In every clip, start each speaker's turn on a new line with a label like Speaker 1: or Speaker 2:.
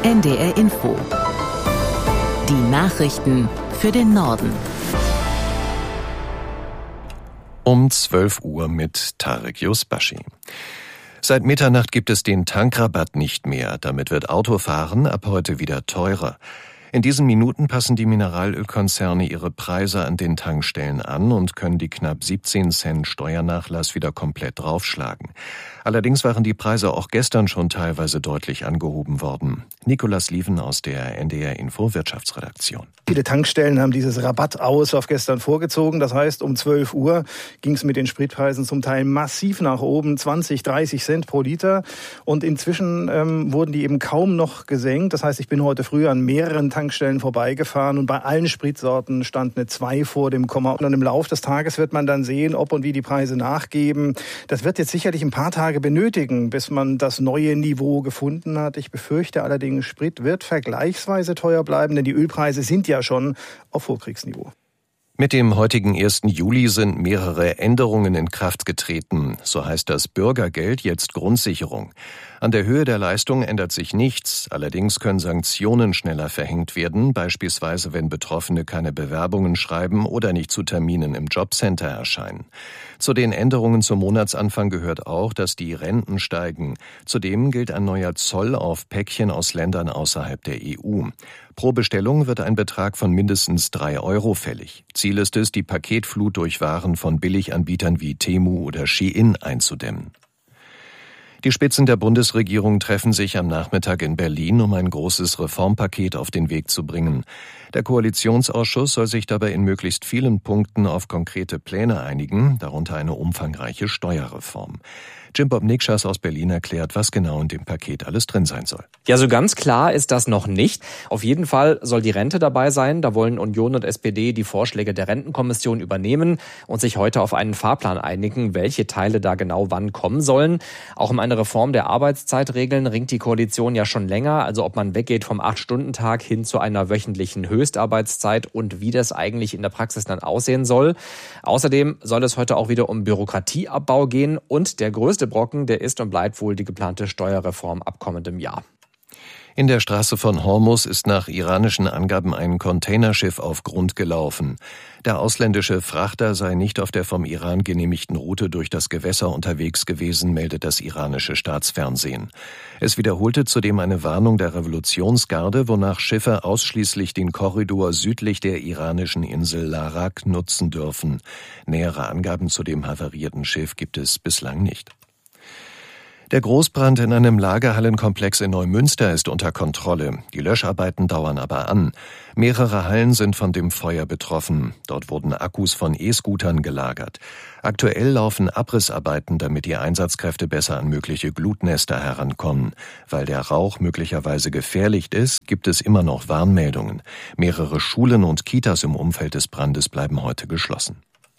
Speaker 1: NDR Info. Die Nachrichten für den Norden.
Speaker 2: Um 12 Uhr mit Tarek Yusbashi. Seit Mitternacht gibt es den Tankrabatt nicht mehr. Damit wird Autofahren ab heute wieder teurer. In diesen Minuten passen die Mineralölkonzerne ihre Preise an den Tankstellen an und können die knapp 17 Cent Steuernachlass wieder komplett draufschlagen. Allerdings waren die Preise auch gestern schon teilweise deutlich angehoben worden. Nicolas Lieven aus der NDR Info Wirtschaftsredaktion.
Speaker 3: Viele Tankstellen haben dieses Rabatt auf gestern vorgezogen. Das heißt, um 12 Uhr ging es mit den Spritpreisen zum Teil massiv nach oben, 20, 30 Cent pro Liter. Und inzwischen wurden die eben kaum noch gesenkt. Das heißt, ich bin heute früh an mehreren Tankstellen vorbeigefahren und bei allen Spritsorten stand eine 2 vor dem Komma. Und im Laufe des Tages wird man dann sehen, ob und wie die Preise nachgeben. Das wird jetzt sicherlich ein paar Tage benötigen, bis man das neue Niveau gefunden hat. Ich befürchte allerdings, Sprit wird vergleichsweise teuer bleiben, denn die Ölpreise sind ja schon auf Vorkriegsniveau.
Speaker 2: Mit dem heutigen 1. Juli sind mehrere Änderungen in Kraft getreten. So heißt das Bürgergeld jetzt Grundsicherung. An der Höhe der Leistung ändert sich nichts. Allerdings können Sanktionen schneller verhängt werden, beispielsweise wenn Betroffene keine Bewerbungen schreiben oder nicht zu Terminen im Jobcenter erscheinen. Zu den Änderungen zum Monatsanfang gehört auch, dass die Renten steigen. Zudem gilt ein neuer Zoll auf Päckchen aus Ländern außerhalb der EU. Pro Bestellung wird ein Betrag von mindestens 3 € fällig. Ziel ist es, die Paketflut durch Waren von Billiganbietern wie Temu oder Shein einzudämmen. Die Spitzen der Bundesregierung treffen sich am Nachmittag in Berlin, um ein großes Reformpaket auf den Weg zu bringen. Der Koalitionsausschuss soll sich dabei in möglichst vielen Punkten auf konkrete Pläne einigen, darunter eine umfangreiche Steuerreform. Jim Bob Nikschas aus Berlin erklärt, was genau in dem Paket alles drin sein soll.
Speaker 4: Ja, so ganz klar ist das noch nicht. Auf jeden Fall soll die Rente dabei sein. Da wollen Union und SPD die Vorschläge der Rentenkommission übernehmen und sich heute auf einen Fahrplan einigen, welche Teile da genau wann kommen sollen. Auch um eine Reform der Arbeitszeitregeln ringt die Koalition ja schon länger. Also ob man weggeht vom 8-Stunden-Tag hin zu einer wöchentlichen Höchstarbeitszeit und wie das eigentlich in der Praxis dann aussehen soll. Außerdem soll es heute auch wieder um Bürokratieabbau gehen und der größte Brocken, der ist und bleibt wohl die geplante Steuerreform ab kommendem Jahr.
Speaker 2: In der Straße von Hormuz ist nach iranischen Angaben ein Containerschiff auf Grund gelaufen. Der ausländische Frachter sei nicht auf der vom Iran genehmigten Route durch das Gewässer unterwegs gewesen, meldet das iranische Staatsfernsehen. Es wiederholte zudem eine Warnung der Revolutionsgarde, wonach Schiffe ausschließlich den Korridor südlich der iranischen Insel Larak nutzen dürfen. Nähere Angaben zu dem havarierten Schiff gibt es bislang nicht. Der Großbrand in einem Lagerhallenkomplex in Neumünster ist unter Kontrolle. Die Löscharbeiten dauern aber an. Mehrere Hallen sind von dem Feuer betroffen. Dort wurden Akkus von E-Scootern gelagert. Aktuell laufen Abrissarbeiten, damit die Einsatzkräfte besser an mögliche Glutnester herankommen. Weil der Rauch möglicherweise gefährlich ist, gibt es immer noch Warnmeldungen. Mehrere Schulen und Kitas im Umfeld des Brandes bleiben heute geschlossen.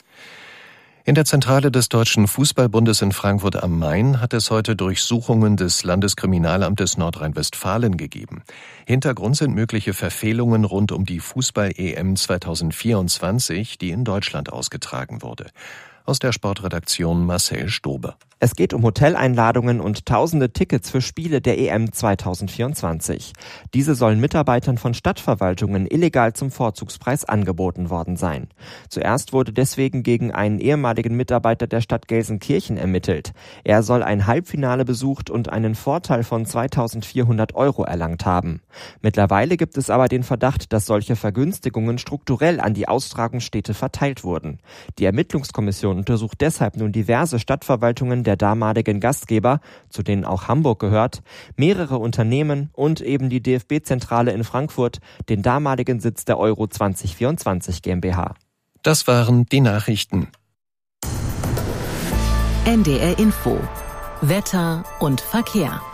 Speaker 2: In der Zentrale des Deutschen Fußballbundes in Frankfurt am Main hat es heute Durchsuchungen des Landeskriminalamtes Nordrhein-Westfalen gegeben. Hintergrund sind mögliche Verfehlungen rund um die Fußball-EM 2024, die in Deutschland ausgetragen wurde. Aus der Sportredaktion Marcel Stobe.
Speaker 5: Es geht um Hoteleinladungen und tausende Tickets für Spiele der EM 2024. Diese sollen Mitarbeitern von Stadtverwaltungen illegal zum Vorzugspreis angeboten worden sein. Zuerst wurde deswegen gegen einen ehemaligen Mitarbeiter der Stadt Gelsenkirchen ermittelt. Er soll ein Halbfinale besucht und einen Vorteil von 2.400 € erlangt haben. Mittlerweile gibt es aber den Verdacht, dass solche Vergünstigungen strukturell an die Austragungsstädte verteilt wurden. Die Ermittlungskommission untersucht deshalb nun diverse Stadtverwaltungen der damaligen Gastgeber, zu denen auch Hamburg gehört, mehrere Unternehmen und eben die DFB-Zentrale in Frankfurt, den damaligen Sitz der Euro 2024 GmbH.
Speaker 2: Das waren die Nachrichten.
Speaker 1: NDR Info. Wetter und Verkehr.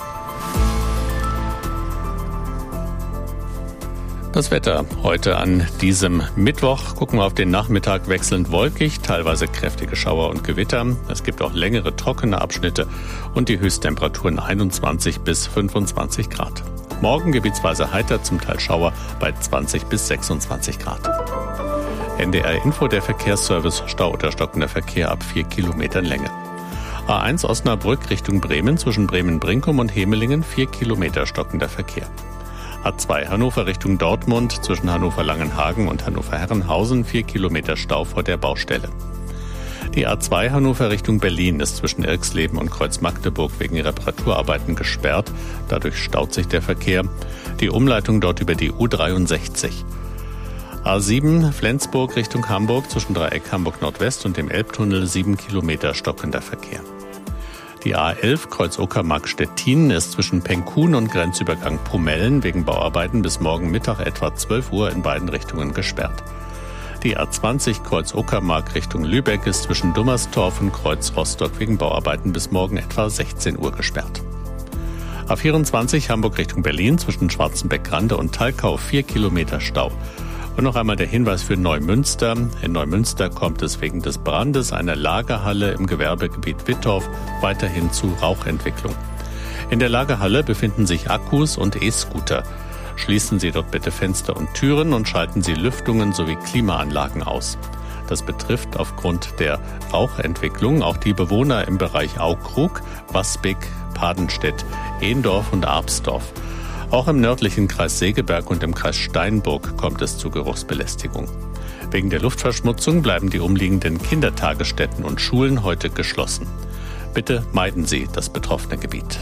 Speaker 6: Das Wetter heute an diesem Mittwoch. Gucken wir auf den Nachmittag, wechselnd wolkig, teilweise kräftige Schauer und Gewitter. Es gibt auch längere trockene Abschnitte und die Höchsttemperaturen 21 bis 25 Grad. Morgen gebietsweise heiter, zum Teil Schauer bei 20 bis 26 Grad. NDR Info, der Verkehrsservice, Stau oder stockender Verkehr ab 4 Kilometern Länge. A1 Osnabrück Richtung Bremen, zwischen Bremen-Brinkum und Hemelingen 4 Kilometer stockender Verkehr. A2 Hannover Richtung Dortmund zwischen Hannover-Langenhagen und Hannover-Herrenhausen 4 Kilometer Stau vor der Baustelle. Die A2 Hannover Richtung Berlin ist zwischen Irxleben und Kreuz-Magdeburg wegen Reparaturarbeiten gesperrt. Dadurch staut sich der Verkehr. Die Umleitung dort über die U63. A7 Flensburg Richtung Hamburg zwischen Dreieck Hamburg Nordwest und dem Elbtunnel 7 Kilometer stockender Verkehr. Die A11 Kreuz Uckermark-Stettin ist zwischen Penkun und Grenzübergang Promellen wegen Bauarbeiten bis morgen Mittag etwa 12 Uhr in beiden Richtungen gesperrt. Die A20 Kreuz Uckermark Richtung Lübeck ist zwischen Dummerstorf und Kreuz Rostock wegen Bauarbeiten bis morgen etwa 16 Uhr gesperrt. A24 Hamburg Richtung Berlin zwischen Schwarzenbeck-Grande und Thalkau 4 Kilometer Stau. Und noch einmal der Hinweis für Neumünster. In Neumünster kommt es wegen des Brandes einer Lagerhalle im Gewerbegebiet Wittorf weiterhin zu Rauchentwicklung. In der Lagerhalle befinden sich Akkus und E-Scooter. Schließen Sie dort bitte Fenster und Türen und schalten Sie Lüftungen sowie Klimaanlagen aus. Das betrifft aufgrund der Rauchentwicklung auch die Bewohner im Bereich Aukrug, Wasbeck, Padenstedt, Ehndorf und Arpsdorf. Auch im nördlichen Kreis Segeberg und im Kreis Steinburg kommt es zu Geruchsbelästigung. Wegen der Luftverschmutzung bleiben die umliegenden Kindertagesstätten und Schulen heute geschlossen. Bitte meiden Sie das betroffene Gebiet.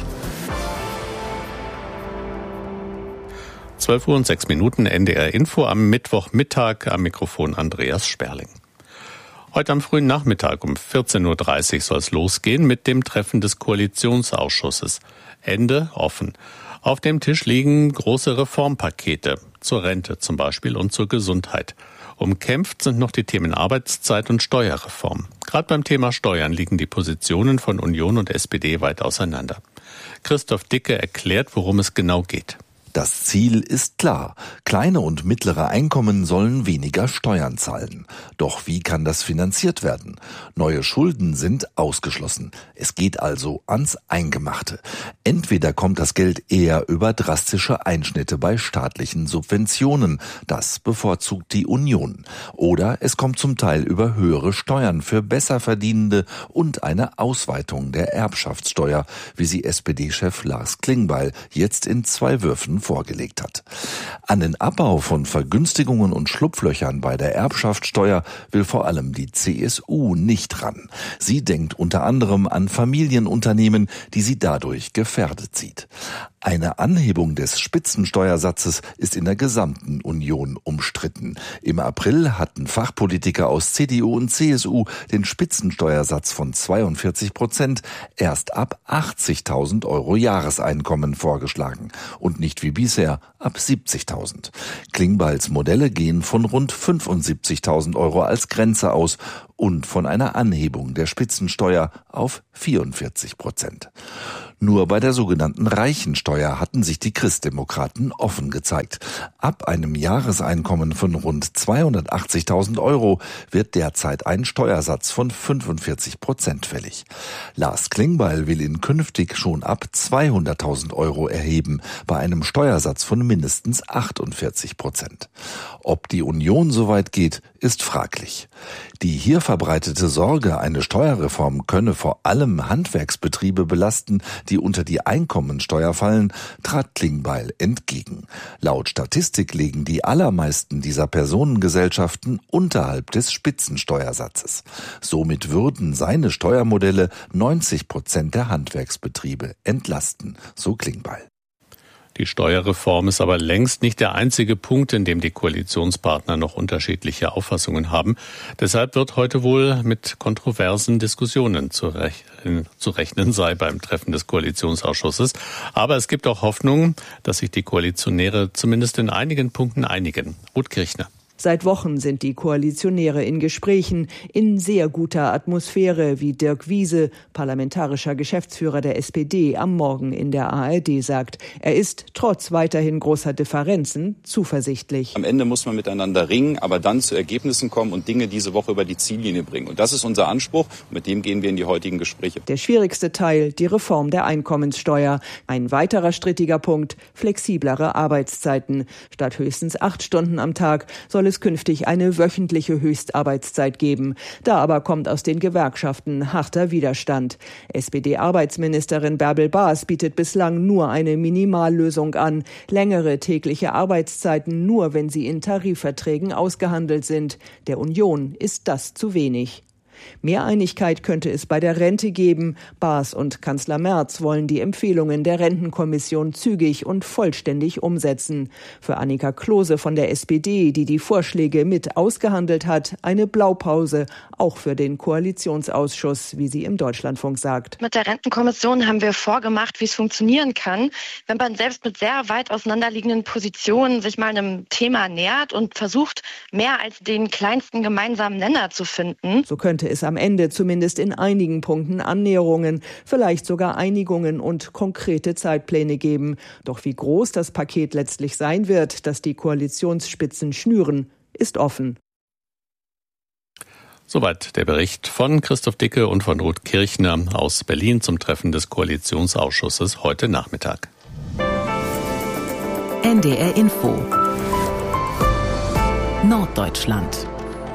Speaker 6: 12 Uhr und 6 Minuten NDR Info am Mittwochmittag, am Mikrofon Andreas Sperling. Heute am frühen Nachmittag um 14.30 Uhr soll es losgehen mit dem Treffen des Koalitionsausschusses. Ende offen. Auf dem Tisch liegen große Reformpakete, zur Rente zum Beispiel und zur Gesundheit. Umkämpft sind noch die Themen Arbeitszeit und Steuerreform. Gerade beim Thema Steuern liegen die Positionen von Union und SPD weit auseinander. Christoph Dicke erklärt, worum es genau geht.
Speaker 7: Das Ziel ist klar. Kleine und mittlere Einkommen sollen weniger Steuern zahlen. Doch wie kann das finanziert werden? Neue Schulden sind ausgeschlossen. Es geht also ans Eingemachte. Entweder kommt das Geld eher über drastische Einschnitte bei staatlichen Subventionen. Das bevorzugt die Union. Oder es kommt zum Teil über höhere Steuern für Besserverdienende und eine Ausweitung der Erbschaftssteuer, wie sie SPD-Chef Lars Klingbeil jetzt in 2 Würfen vorgelegt hat. An den Abbau von Vergünstigungen und Schlupflöchern bei der Erbschaftssteuer will vor allem die CSU nicht ran. Sie denkt unter anderem an Familienunternehmen, die sie dadurch gefährdet sieht. Eine Anhebung des Spitzensteuersatzes ist in der gesamten Union umstritten. Im April hatten Fachpolitiker aus CDU und CSU den Spitzensteuersatz von 42% erst ab 80.000 € Jahreseinkommen vorgeschlagen und nicht wie bisher ab 70.000. Klingbeils Modelle gehen von rund 75.000 € als Grenze aus und von einer Anhebung der Spitzensteuer auf 44%. Nur bei der sogenannten Reichensteuer hatten sich die Christdemokraten offen gezeigt. Ab einem Jahreseinkommen von rund 280.000 € wird derzeit ein Steuersatz von 45% fällig. Lars Klingbeil will ihn künftig schon ab 200.000 € erheben, bei einem Steuersatz von mindestens 48%. Ob die Union so weit geht, ist fraglich. Die hier verbreitete Sorge, eine Steuerreform könne vor allem Handwerksbetriebe belasten, die unter die Einkommensteuer fallen, trat Klingbeil entgegen. Laut Statistik liegen die allermeisten dieser Personengesellschaften unterhalb des Spitzensteuersatzes. Somit würden seine Steuermodelle 90% der Handwerksbetriebe entlasten, so Klingbeil.
Speaker 6: Die Steuerreform ist aber längst nicht der einzige Punkt, in dem die Koalitionspartner noch unterschiedliche Auffassungen haben. Deshalb wird heute wohl mit kontroversen Diskussionen zu rechnen sei beim Treffen des Koalitionsausschusses. Aber es gibt auch Hoffnung, dass sich die Koalitionäre zumindest in einigen Punkten einigen. Ruth Kirchner.
Speaker 8: Seit Wochen sind die Koalitionäre in Gesprächen, in sehr guter Atmosphäre, wie Dirk Wiese, parlamentarischer Geschäftsführer der SPD, am Morgen in der ARD sagt. Er ist, trotz weiterhin großer Differenzen, zuversichtlich.
Speaker 9: Am Ende muss man miteinander ringen, aber dann zu Ergebnissen kommen und Dinge diese Woche über die Ziellinie bringen. Und das ist unser Anspruch. Und mit dem gehen wir in die heutigen Gespräche.
Speaker 8: Der schwierigste Teil, die Reform der Einkommenssteuer. Ein weiterer strittiger Punkt, flexiblere Arbeitszeiten. Statt höchstens 8 Stunden am Tag soll soll es künftig eine wöchentliche Höchstarbeitszeit geben. Da aber kommt aus den Gewerkschaften harter Widerstand. SPD-Arbeitsministerin Bärbel Baas bietet bislang nur eine Minimallösung an. Längere tägliche Arbeitszeiten nur, wenn sie in Tarifverträgen ausgehandelt sind. Der Union ist das zu wenig. Mehr Einigkeit könnte es bei der Rente geben. Baas und Kanzler Merz wollen die Empfehlungen der Rentenkommission zügig und vollständig umsetzen. Für Annika Klose von der SPD, die die Vorschläge mit ausgehandelt hat, eine Blaupause, auch für den Koalitionsausschuss, wie sie im Deutschlandfunk sagt.
Speaker 10: Mit der Rentenkommission haben wir vorgemacht, wie es funktionieren kann, wenn man selbst mit sehr weit auseinanderliegenden Positionen sich mal einem Thema nähert und versucht, mehr als den kleinsten gemeinsamen Nenner zu finden.
Speaker 8: So könnte es am Ende zumindest in einigen Punkten Annäherungen, vielleicht sogar Einigungen und konkrete Zeitpläne geben. Doch wie groß das Paket letztlich sein wird, das die Koalitionsspitzen schnüren, ist offen.
Speaker 6: Soweit der Bericht von Christoph Dicke und von Ruth Kirchner aus Berlin zum Treffen des Koalitionsausschusses heute Nachmittag.
Speaker 1: NDR Info Norddeutschland.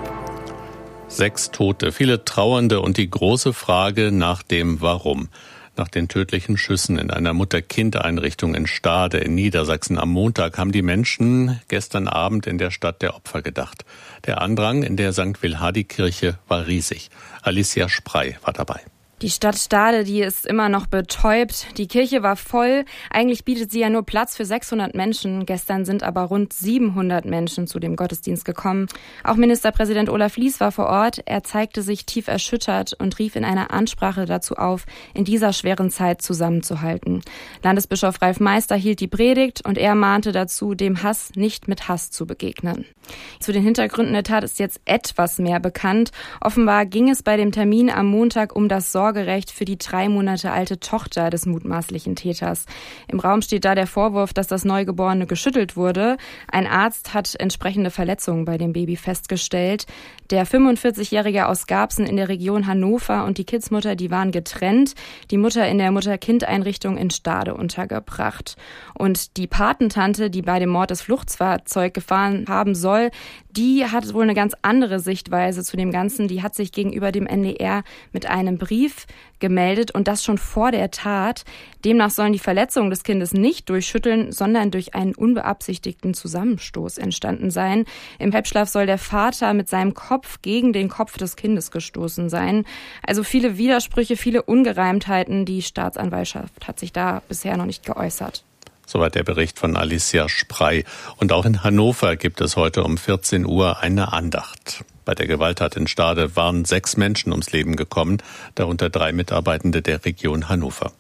Speaker 6: 6 Tote, viele Trauernde und die große Frage nach dem Warum. Nach den tödlichen Schüssen in einer Mutter-Kind-Einrichtung in Stade in Niedersachsen am Montag haben die Menschen gestern Abend in der Stadt der Opfer gedacht. Der Andrang in der St. Wilhardi-Kirche war riesig. Alicia Sprey war dabei.
Speaker 11: Die Stadt Stade, die ist immer noch betäubt. Die Kirche war voll. Eigentlich bietet sie ja nur Platz für 600 Menschen. Gestern sind aber rund 700 Menschen zu dem Gottesdienst gekommen. Auch Ministerpräsident Olaf Lies war vor Ort. Er zeigte sich tief erschüttert und rief in einer Ansprache dazu auf, in dieser schweren Zeit zusammenzuhalten. Landesbischof Ralf Meister hielt die Predigt und er mahnte dazu, dem Hass nicht mit Hass zu begegnen. Zu den Hintergründen der Tat ist jetzt etwas mehr bekannt. Offenbar ging es bei dem Termin am Montag um das Sorgerecht für die 3 Monate alte Tochter des mutmaßlichen Täters. Im Raum steht da der Vorwurf, dass das Neugeborene geschüttelt wurde. Ein Arzt hat entsprechende Verletzungen bei dem Baby festgestellt. Der 45-Jährige aus Garbsen in der Region Hannover und die Kindsmutter, die waren getrennt. Die Mutter in der Mutter-Kind-Einrichtung in Stade untergebracht. Und die Patentante, die bei dem Mord das Fluchtfahrzeug gefahren haben soll, die hat wohl eine ganz andere Sichtweise zu dem Ganzen. Die hat sich gegenüber dem NDR mit einem Brief gemeldet und das schon vor der Tat. Demnach sollen die Verletzungen des Kindes nicht durch Schütteln, sondern durch einen unbeabsichtigten Zusammenstoß entstanden sein. Im Halbschlaf soll der Vater mit seinem Kopf gegen den Kopf des Kindes gestoßen sein. Also viele Widersprüche, viele Ungereimtheiten. Die Staatsanwaltschaft hat sich da bisher noch nicht geäußert.
Speaker 6: Soweit der Bericht von Alicia Sprey. Und auch in Hannover gibt es heute um 14 Uhr eine Andacht. Bei der Gewalttat in Stade waren 6 Menschen ums Leben gekommen, darunter 3 Mitarbeitende der Region Hannover.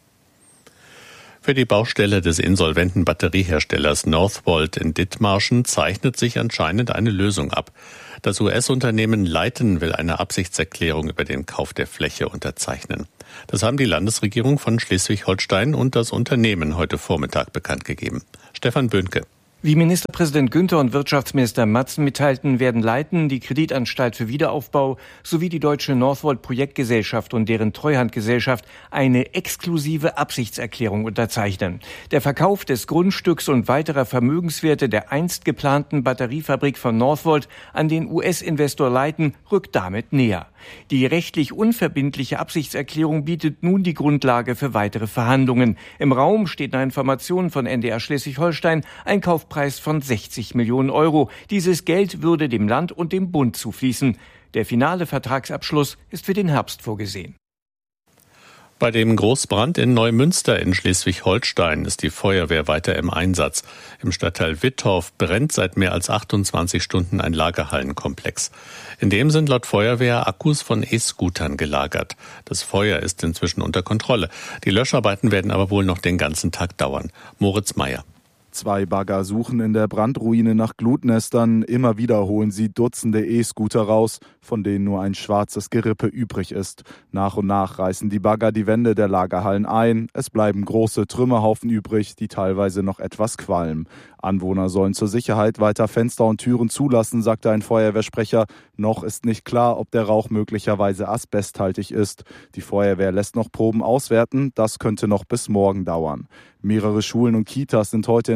Speaker 6: Für die Baustelle des insolventen Batterieherstellers Northvolt in Dithmarschen zeichnet sich anscheinend eine Lösung ab. Das US-Unternehmen Leighton will eine Absichtserklärung über den Kauf der Fläche unterzeichnen. Das haben die Landesregierung von Schleswig-Holstein und das Unternehmen heute Vormittag bekannt gegeben. Stefan Böhnke.
Speaker 12: Wie Ministerpräsident Günther und Wirtschaftsminister Matzen mitteilten, werden Leighton, die Kreditanstalt für Wiederaufbau sowie die deutsche Northvolt Projektgesellschaft und deren Treuhandgesellschaft eine exklusive Absichtserklärung unterzeichnen. Der Verkauf des Grundstücks und weiterer Vermögenswerte der einst geplanten Batteriefabrik von Northvolt an den US-Investor Leighton rückt damit näher. Die rechtlich unverbindliche Absichtserklärung bietet nun die Grundlage für weitere Verhandlungen. Im Raum steht nach Informationen von NDR Schleswig-Holstein ein Kaufpreis von 60 Millionen Euro. Dieses Geld würde dem Land und dem Bund zufließen. Der finale Vertragsabschluss ist für den Herbst vorgesehen.
Speaker 6: Bei dem Großbrand in Neumünster in Schleswig-Holstein ist die Feuerwehr weiter im Einsatz. Im Stadtteil Wittorf brennt seit mehr als 28 Stunden ein Lagerhallenkomplex. In dem sind laut Feuerwehr Akkus von E-Scootern gelagert. Das Feuer ist inzwischen unter Kontrolle. Die Löscharbeiten werden aber wohl noch den ganzen Tag dauern. Moritz Meyer.
Speaker 13: 2 Bagger suchen in der Brandruine nach Glutnestern. Immer wieder holen sie Dutzende E-Scooter raus, von denen nur ein schwarzes Gerippe übrig ist. Nach und nach reißen die Bagger die Wände der Lagerhallen ein. Es bleiben große Trümmerhaufen übrig, die teilweise noch etwas qualmen. Anwohner sollen zur Sicherheit weiter Fenster und Türen zulassen, sagte ein Feuerwehrsprecher. Noch ist nicht klar, ob der Rauch möglicherweise asbesthaltig ist. Die Feuerwehr lässt noch Proben auswerten. Das könnte noch bis morgen dauern. Mehrere Schulen und Kitas sind heute in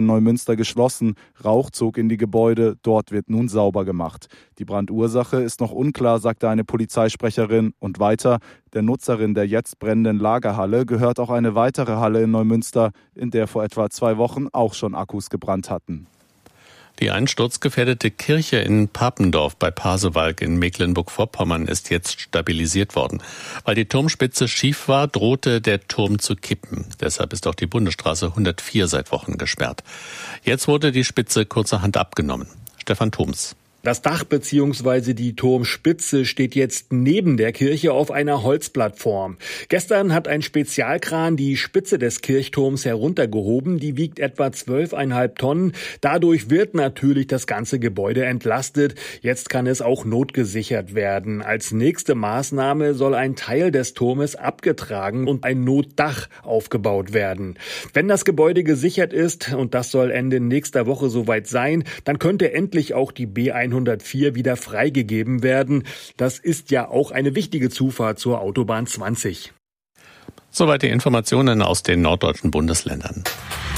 Speaker 13: in Neumünster geschlossen. Rauch zog in die Gebäude, dort wird nun sauber gemacht. Die Brandursache ist noch unklar, sagte eine Polizeisprecherin. Und weiter, der Nutzerin der jetzt brennenden Lagerhalle gehört auch eine weitere Halle in Neumünster, in der vor etwa 2 Wochen auch schon Akkus gebrannt hatten.
Speaker 6: Die einsturzgefährdete Kirche in Papendorf bei Pasewalk in Mecklenburg-Vorpommern ist jetzt stabilisiert worden. Weil die Turmspitze schief war, drohte der Turm zu kippen. Deshalb ist auch die Bundesstraße 104 seit Wochen gesperrt. Jetzt wurde die Spitze kurzerhand abgenommen. Stefan Thoms.
Speaker 14: Das Dach bzw. die Turmspitze steht jetzt neben der Kirche auf einer Holzplattform. Gestern hat ein Spezialkran die Spitze des Kirchturms heruntergehoben. Die wiegt etwa 12,5 Tonnen. Dadurch wird natürlich das ganze Gebäude entlastet. Jetzt kann es auch notgesichert werden. Als nächste Maßnahme soll ein Teil des Turmes abgetragen und ein Notdach aufgebaut werden. Wenn das Gebäude gesichert ist, und das soll Ende nächster Woche soweit sein, dann könnte endlich auch die B104 wieder freigegeben werden. Das ist ja auch eine wichtige Zufahrt zur Autobahn 20.
Speaker 6: Soweit die Informationen aus den norddeutschen Bundesländern.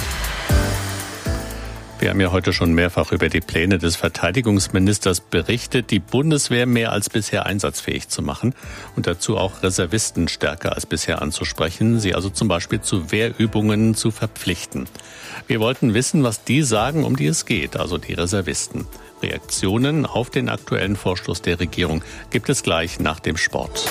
Speaker 6: Wir haben ja heute schon mehrfach über die Pläne des Verteidigungsministers berichtet, die Bundeswehr mehr als bisher einsatzfähig zu machen und dazu auch Reservisten stärker als bisher anzusprechen, sie also zum Beispiel zu Wehrübungen zu verpflichten. Wir wollten wissen, was die sagen, um die es geht, also die Reservisten. Reaktionen auf den aktuellen Vorstoß der Regierung gibt es gleich nach dem Sport.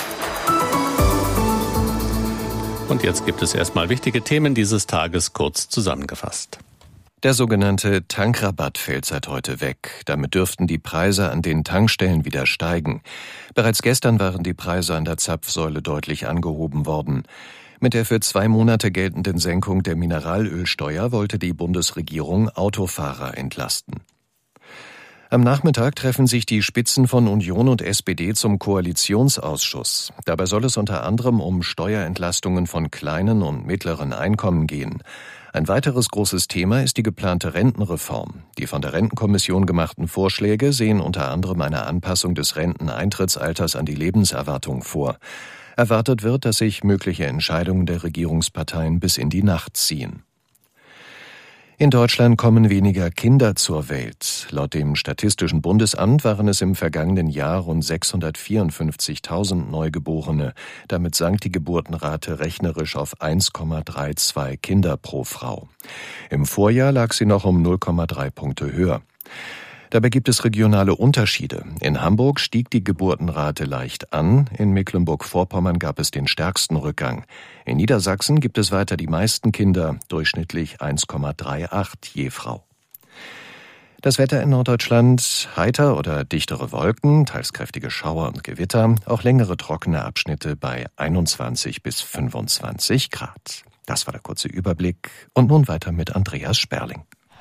Speaker 6: Und jetzt gibt es erstmal wichtige Themen dieses Tages kurz zusammengefasst.
Speaker 2: Der sogenannte Tankrabatt fällt seit heute weg. Damit dürften die Preise an den Tankstellen wieder steigen. Bereits gestern waren die Preise an der Zapfsäule deutlich angehoben worden. Mit der für 2 Monate geltenden Senkung der Mineralölsteuer wollte die Bundesregierung Autofahrer entlasten. Am Nachmittag treffen sich die Spitzen von Union und SPD zum Koalitionsausschuss. Dabei soll es unter anderem um Steuerentlastungen von kleinen und mittleren Einkommen gehen. Ein weiteres großes Thema ist die geplante Rentenreform. Die von der Rentenkommission gemachten Vorschläge sehen unter anderem eine Anpassung des Renteneintrittsalters an die Lebenserwartung vor. Erwartet wird, dass sich mögliche Entscheidungen der Regierungsparteien bis in die Nacht ziehen. In Deutschland kommen weniger Kinder zur Welt. Laut dem Statistischen Bundesamt waren es im vergangenen Jahr rund 654.000 Neugeborene. Damit sank die Geburtenrate rechnerisch auf 1,32 Kinder pro Frau. Im Vorjahr lag sie noch um 0,3 Punkte höher. Dabei gibt es regionale Unterschiede. In Hamburg stieg die Geburtenrate leicht an, in Mecklenburg-Vorpommern gab es den stärksten Rückgang. In Niedersachsen gibt es weiter die meisten Kinder, durchschnittlich 1,38 je Frau. Das Wetter in Norddeutschland: heiter oder dichtere Wolken, teils kräftige Schauer und Gewitter, auch längere trockene Abschnitte bei 21 bis 25 Grad. Das war der kurze Überblick. Und nun weiter mit Andreas Sperling.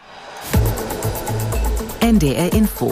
Speaker 1: NDR Info.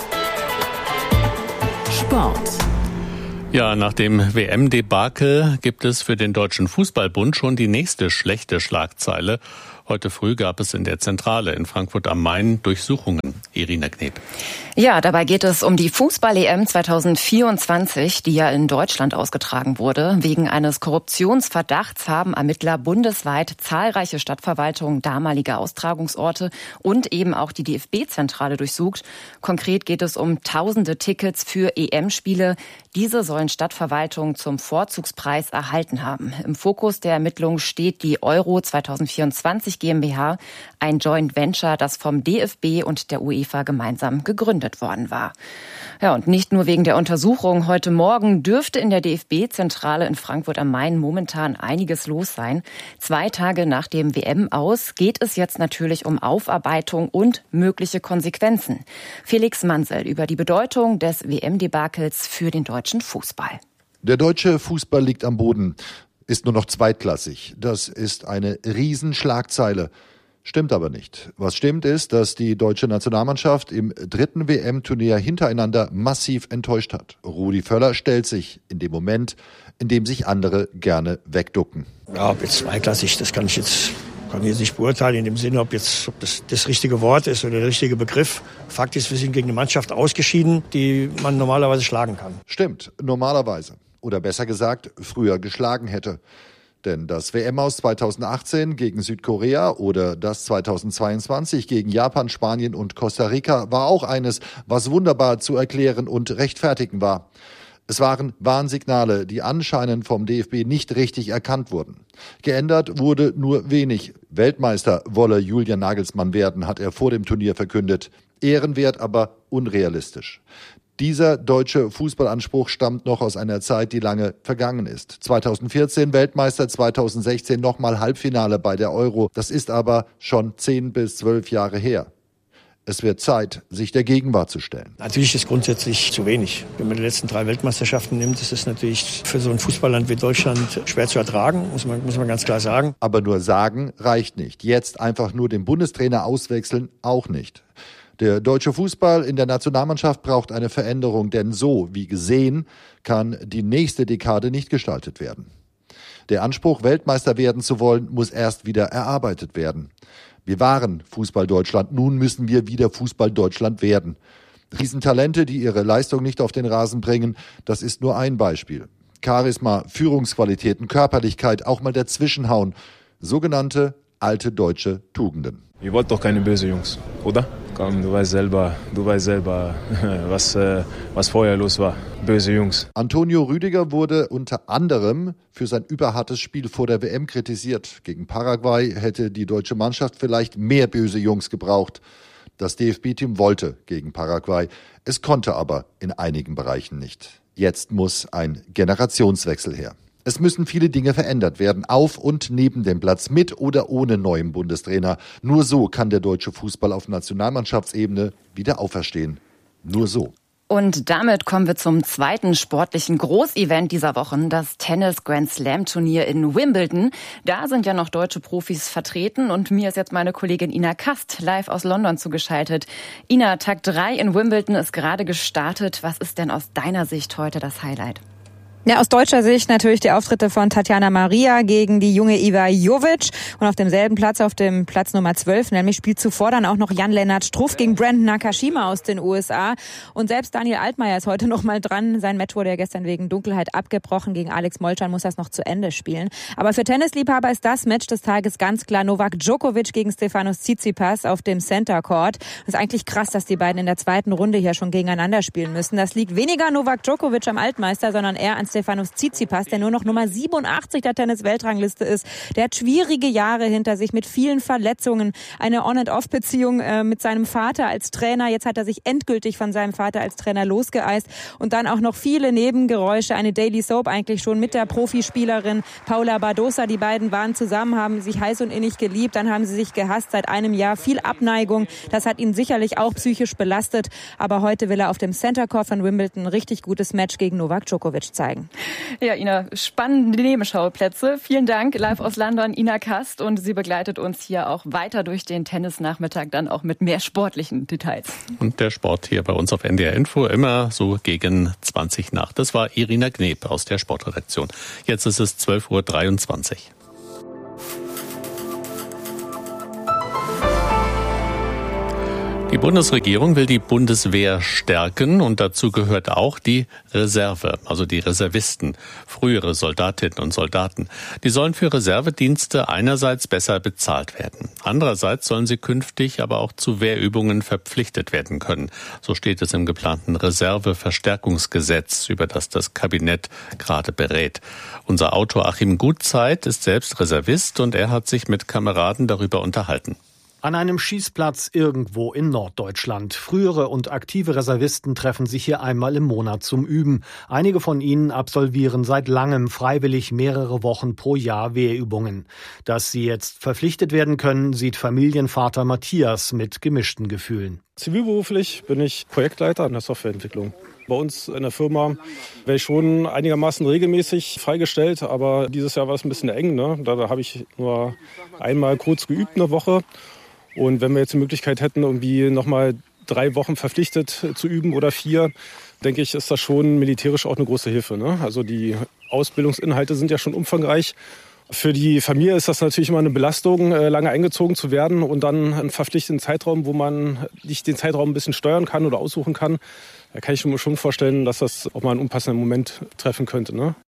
Speaker 1: Sport.
Speaker 6: Ja, nach dem WM-Debakel gibt es für den Deutschen Fußballbund schon die nächste schlechte Schlagzeile. Heute früh gab es in der Zentrale in Frankfurt am Main Durchsuchungen. Irina Kneb.
Speaker 15: Ja, dabei geht es um die Fußball-EM 2024, die ja in Deutschland ausgetragen wurde. Wegen eines Korruptionsverdachts haben Ermittler bundesweit zahlreiche Stadtverwaltungen, damalige Austragungsorte und eben auch die DFB-Zentrale durchsucht. Konkret geht es um tausende Tickets für EM-Spiele. Diese sollen Stadtverwaltungen zum Vorzugspreis erhalten haben. Im Fokus der Ermittlungen steht die Euro 2024 GmbH, ein Joint Venture, das vom DFB und der UEFA gemeinsam gegründet worden war. Ja, und nicht nur wegen der Untersuchung. Heute Morgen dürfte in der DFB-Zentrale in Frankfurt am Main momentan einiges los sein. 2 Tage nach dem WM-Aus geht es jetzt natürlich um Aufarbeitung und mögliche Konsequenzen. Felix Mansell über die Bedeutung des WM-Debakels für den deutschen Fußball.
Speaker 16: Der deutsche Fußball liegt am Boden, ist nur noch zweitklassig. Das ist eine Riesenschlagzeile. Stimmt aber nicht. Was stimmt ist, dass die deutsche Nationalmannschaft im 3. WM-Turnier hintereinander massiv enttäuscht hat. Rudi Völler stellt sich in dem Moment, in dem sich andere gerne wegducken.
Speaker 17: Ja, ob jetzt zweiklassig, das kann ich jetzt nicht beurteilen, in dem Sinne, ob das das richtige Wort ist oder der richtige Begriff. Fakt ist, wir sind gegen eine Mannschaft ausgeschieden, die man normalerweise schlagen kann.
Speaker 16: Stimmt, normalerweise. Oder besser gesagt, früher geschlagen hätte. Denn das WM-Aus 2018 gegen Südkorea oder das 2022 gegen Japan, Spanien und Costa Rica war auch eines, was wunderbar zu erklären und rechtfertigen war. Es waren Warnsignale, die anscheinend vom DFB nicht richtig erkannt wurden. Geändert wurde nur wenig. Weltmeister wolle Julian Nagelsmann werden, hat er vor dem Turnier verkündet. Ehrenwert, aber unrealistisch. Dieser deutsche Fußballanspruch stammt noch aus einer Zeit, die lange vergangen ist. 2014 Weltmeister, 2016 nochmal Halbfinale bei der Euro. Das ist aber schon 10 bis 12 Jahre her. Es wird Zeit, sich der Gegenwart zu stellen.
Speaker 17: Natürlich ist grundsätzlich zu wenig. Wenn man die letzten 3 Weltmeisterschaften nimmt, ist es natürlich für so ein Fußballland wie Deutschland schwer zu ertragen, muss man ganz klar sagen.
Speaker 16: Aber nur sagen reicht nicht. Jetzt einfach nur den Bundestrainer auswechseln auch nicht. Der deutsche Fußball in der Nationalmannschaft braucht eine Veränderung, denn so wie gesehen kann die nächste Dekade nicht gestaltet werden. Der Anspruch, Weltmeister werden zu wollen, muss erst wieder erarbeitet werden. Wir waren Fußball-Deutschland, nun müssen wir wieder Fußball-Deutschland werden. Riesentalente, die ihre Leistung nicht auf den Rasen bringen, das ist nur ein Beispiel. Charisma, Führungsqualitäten, Körperlichkeit, auch mal dazwischenhauen. Sogenannte alte deutsche Tugenden.
Speaker 18: Ihr wollt doch keine böse Jungs, oder? Komm, du weißt selber, was vorher los war. Böse Jungs.
Speaker 16: Antonio Rüdiger wurde unter anderem für sein überhartes Spiel vor der WM kritisiert. Gegen Paraguay hätte die deutsche Mannschaft vielleicht mehr böse Jungs gebraucht. Das DFB-Team wollte gegen Paraguay. Es konnte aber in einigen Bereichen nicht. Jetzt muss ein Generationswechsel her. Es müssen viele Dinge verändert werden, auf und neben dem Platz, mit oder ohne neuen Bundestrainer. Nur so kann der deutsche Fußball auf Nationalmannschaftsebene wieder auferstehen. Nur so.
Speaker 15: Und damit kommen wir zum zweiten sportlichen Großevent dieser Woche, das Tennis-Grand-Slam-Turnier in Wimbledon. Da sind ja noch deutsche Profis vertreten und mir ist jetzt meine Kollegin Ina Kast live aus London zugeschaltet. Ina, Tag 3 in Wimbledon ist gerade gestartet. Was ist denn aus deiner Sicht heute das Highlight?
Speaker 19: Ja, aus deutscher Sicht natürlich die Auftritte von Tatjana Maria gegen die junge Iva Jovic. Und auf demselben Platz, auf dem Platz Nummer 12, nämlich spielt zuvor dann auch noch Jan-Lennart Struff gegen Brandon Nakashima aus den USA. Und selbst Daniel Altmaier ist heute noch mal dran. Sein Match wurde ja gestern wegen Dunkelheit abgebrochen. Gegen Alex Molcan muss das noch zu Ende spielen. Aber für Tennisliebhaber ist das Match des Tages ganz klar Novak Djokovic gegen Stefanos Tsitsipas auf dem Center Court. Das ist eigentlich krass, dass die beiden in der zweiten Runde hier schon gegeneinander spielen müssen. Das liegt weniger Novak Djokovic am Altmeister, sondern eher an Stefanos Tsitsipas, der nur noch Nummer 87 der Tennis-Weltrangliste ist. Der hat schwierige Jahre hinter sich mit vielen Verletzungen, eine On-and-Off-Beziehung mit seinem Vater als Trainer. Jetzt hat er sich endgültig von seinem Vater als Trainer losgeeist und dann auch noch viele Nebengeräusche, eine Daily Soap eigentlich schon mit der Profispielerin Paula Badosa. Die beiden waren zusammen, haben sich heiß und innig geliebt, dann haben sie sich gehasst seit einem Jahr. Viel Abneigung, das hat ihn sicherlich auch psychisch belastet. Aber heute will er auf dem Center Court von Wimbledon ein richtig gutes Match gegen Novak Djokovic zeigen.
Speaker 15: Ja, Ina, spannende Nebenschauplätze. Vielen Dank, live aus London, Ina Kast. Und sie begleitet uns hier auch weiter durch den Tennisnachmittag, dann auch mit mehr sportlichen Details.
Speaker 6: Und der Sport hier bei uns auf NDR Info immer so gegen 20 nach. Das war Irina Gneb aus der Sportredaktion. Jetzt ist es 12:23 Uhr. Die Bundesregierung will die Bundeswehr stärken und dazu gehört auch die Reserve, also die Reservisten, frühere Soldatinnen und Soldaten. Die sollen für Reservedienste einerseits besser bezahlt werden. Andererseits sollen sie künftig aber auch zu Wehrübungen verpflichtet werden können. So steht es im geplanten Reserveverstärkungsgesetz, über das das Kabinett gerade berät. Unser Autor Achim Gutzeit ist selbst Reservist und er hat sich mit Kameraden darüber unterhalten.
Speaker 20: An einem Schießplatz irgendwo in Norddeutschland. Frühere und aktive Reservisten treffen sich hier einmal im Monat zum Üben. Einige von ihnen absolvieren seit langem freiwillig mehrere Wochen pro Jahr Wehrübungen. Dass sie jetzt verpflichtet werden können, sieht Familienvater Matthias mit gemischten Gefühlen.
Speaker 21: Zivilberuflich bin ich Projektleiter in der Softwareentwicklung. Bei uns in der Firma wäre ich schon einigermaßen regelmäßig freigestellt, aber dieses Jahr war es ein bisschen eng, ne? Da habe ich nur einmal kurz geübt eine Woche. Und wenn wir jetzt die Möglichkeit hätten, irgendwie nochmal 3 Wochen verpflichtet zu üben oder 4, denke ich, ist das schon militärisch auch eine große Hilfe, ne? Also die Ausbildungsinhalte sind ja schon umfangreich. Für die Familie ist das natürlich immer eine Belastung, lange eingezogen zu werden und dann einen verpflichteten Zeitraum, wo man nicht den Zeitraum ein bisschen steuern kann oder aussuchen kann. Da kann ich mir schon vorstellen, dass das auch mal einen unpassenden Moment treffen könnte, ne?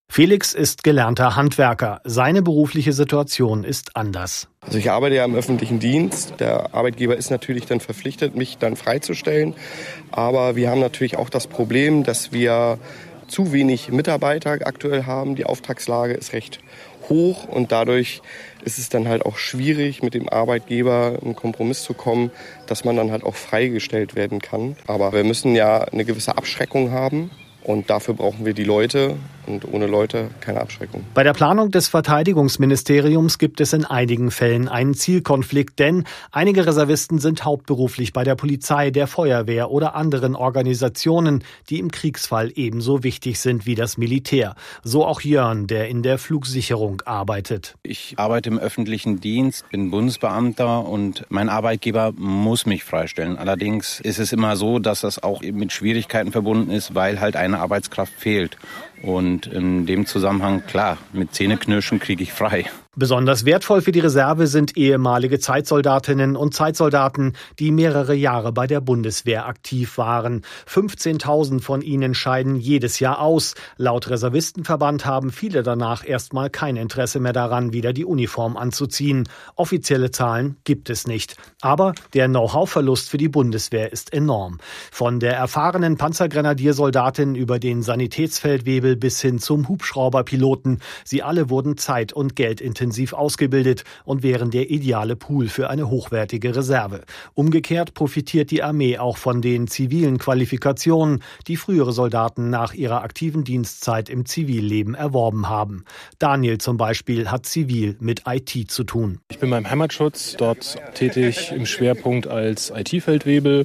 Speaker 20: Felix ist gelernter Handwerker. Seine berufliche Situation ist anders.
Speaker 3: Also ich arbeite ja im öffentlichen Dienst. Der Arbeitgeber ist natürlich dann verpflichtet, mich dann freizustellen. Aber wir haben natürlich auch das Problem, dass wir zu wenig Mitarbeiter aktuell haben. Die Auftragslage ist recht hoch und dadurch ist es dann halt auch schwierig, mit dem Arbeitgeber einen Kompromiss zu kommen, dass man dann halt auch freigestellt werden kann. Aber wir müssen ja eine gewisse Abschreckung haben. Und dafür brauchen wir die Leute und ohne Leute keine Abschreckung.
Speaker 20: Bei der Planung des Verteidigungsministeriums gibt es in einigen Fällen einen Zielkonflikt, denn einige Reservisten sind hauptberuflich bei der Polizei, der Feuerwehr oder anderen Organisationen, die im Kriegsfall ebenso wichtig sind wie das Militär. So auch Jörn, der in der Flugsicherung arbeitet.
Speaker 22: Ich arbeite im öffentlichen Dienst, bin Bundesbeamter und mein Arbeitgeber muss mich freistellen. Allerdings ist es immer so, dass das auch eben mit Schwierigkeiten verbunden ist, weil halt eine Arbeitskraft fehlt. Und in dem Zusammenhang, klar, mit Zähneknirschen kriege ich frei.
Speaker 20: Besonders wertvoll für die Reserve sind ehemalige Zeitsoldatinnen und Zeitsoldaten, die mehrere Jahre bei der Bundeswehr aktiv waren. 15.000 von ihnen scheiden jedes Jahr aus. Laut Reservistenverband haben viele danach erstmal kein Interesse mehr daran, wieder die Uniform anzuziehen. Offizielle Zahlen gibt es nicht. Aber der Know-how-Verlust für die Bundeswehr ist enorm. Von der erfahrenen Panzergrenadiersoldatin über den Sanitätsfeldwebel bis hin zum Hubschrauberpiloten. Sie alle wurden zeit- und geldintensiv ausgebildet und wären der ideale Pool für eine hochwertige Reserve. Umgekehrt profitiert die Armee auch von den zivilen Qualifikationen, die frühere Soldaten nach ihrer aktiven Dienstzeit im Zivilleben erworben haben. Daniel zum Beispiel hat zivil mit IT zu tun.
Speaker 21: Ich bin beim Heimatschutz dort tätig im Schwerpunkt als IT-Feldwebel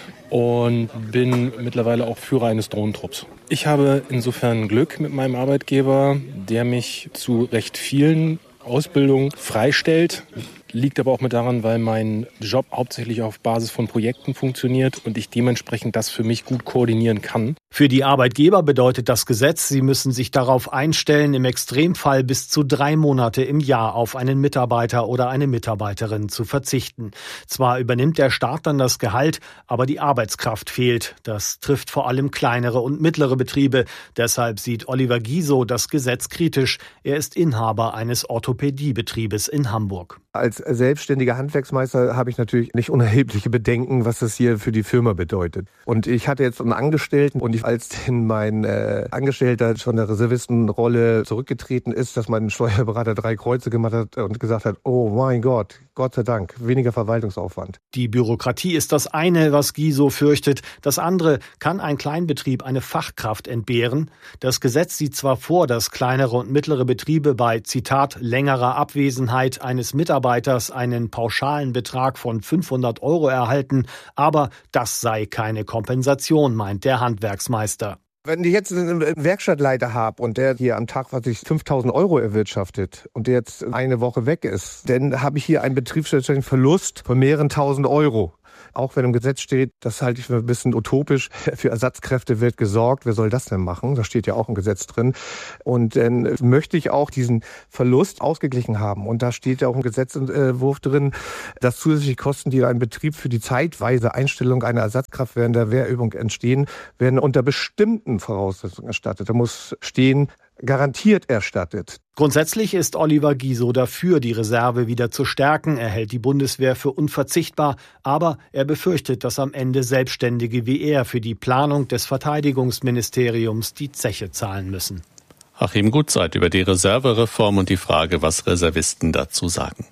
Speaker 21: und bin mittlerweile auch Führer eines Drohnentrupps. Ich habe insofern Glück mit meinem Arbeitgeber, der mich zu recht vielen Ausbildung freistellt. Liegt aber auch mit daran, weil mein Job hauptsächlich auf Basis von Projekten funktioniert und ich dementsprechend das für mich gut koordinieren kann.
Speaker 20: Für die Arbeitgeber bedeutet das Gesetz, sie müssen sich darauf einstellen, im Extremfall bis zu 3 Monate im Jahr auf einen Mitarbeiter oder eine Mitarbeiterin zu verzichten. Zwar übernimmt der Staat dann das Gehalt, aber die Arbeitskraft fehlt. Das trifft vor allem kleinere und mittlere Betriebe. Deshalb sieht Oliver Giso das Gesetz kritisch. Er ist Inhaber eines Orthopädiebetriebes in Hamburg.
Speaker 23: Als selbstständiger Handwerksmeister habe ich natürlich nicht unerhebliche Bedenken, was das hier für die Firma bedeutet. Und ich hatte jetzt einen Angestellten und als denn mein Angestellter von der Reservistenrolle zurückgetreten ist, dass mein Steuerberater 3 Kreuze gemacht hat und gesagt hat, oh mein Gott, Gott sei Dank, weniger Verwaltungsaufwand.
Speaker 20: Die Bürokratie ist das eine, was Giso fürchtet. Das andere, kann ein Kleinbetrieb eine Fachkraft entbehren? Das Gesetz sieht zwar vor, dass kleinere und mittlere Betriebe bei, Zitat, längerer Abwesenheit eines Mitarbeiters einen pauschalen Betrag von 500 € erhalten, aber das sei keine Kompensation, meint der Handwerksmeister.
Speaker 23: Wenn ich jetzt einen Werkstattleiter habe und der hier am Tag, 5.000 € erwirtschaftet und der jetzt eine Woche weg ist, dann habe ich hier einen betriebswirtschaftlichen Verlust von mehreren tausend Euro. Auch wenn im Gesetz steht, das halte ich für ein bisschen utopisch, für Ersatzkräfte wird gesorgt. Wer soll das denn machen? Da steht ja auch im Gesetz drin. Und dann möchte ich auch diesen Verlust ausgeglichen haben. Und da steht ja auch im Gesetzentwurf drin, dass zusätzliche Kosten, die einem Betrieb für die zeitweise Einstellung einer Ersatzkraft während der Wehrübung entstehen, werden unter bestimmten Voraussetzungen erstattet. Da muss stehen, garantiert erstattet.
Speaker 20: Grundsätzlich ist Oliver Giso dafür, die Reserve wieder zu stärken. Er hält die Bundeswehr für unverzichtbar, aber er befürchtet, dass am Ende Selbstständige wie er für die Planung des Verteidigungsministeriums die Zeche zahlen müssen.
Speaker 6: Achim Gutzeit über die Reservereform und die Frage, was Reservisten dazu sagen.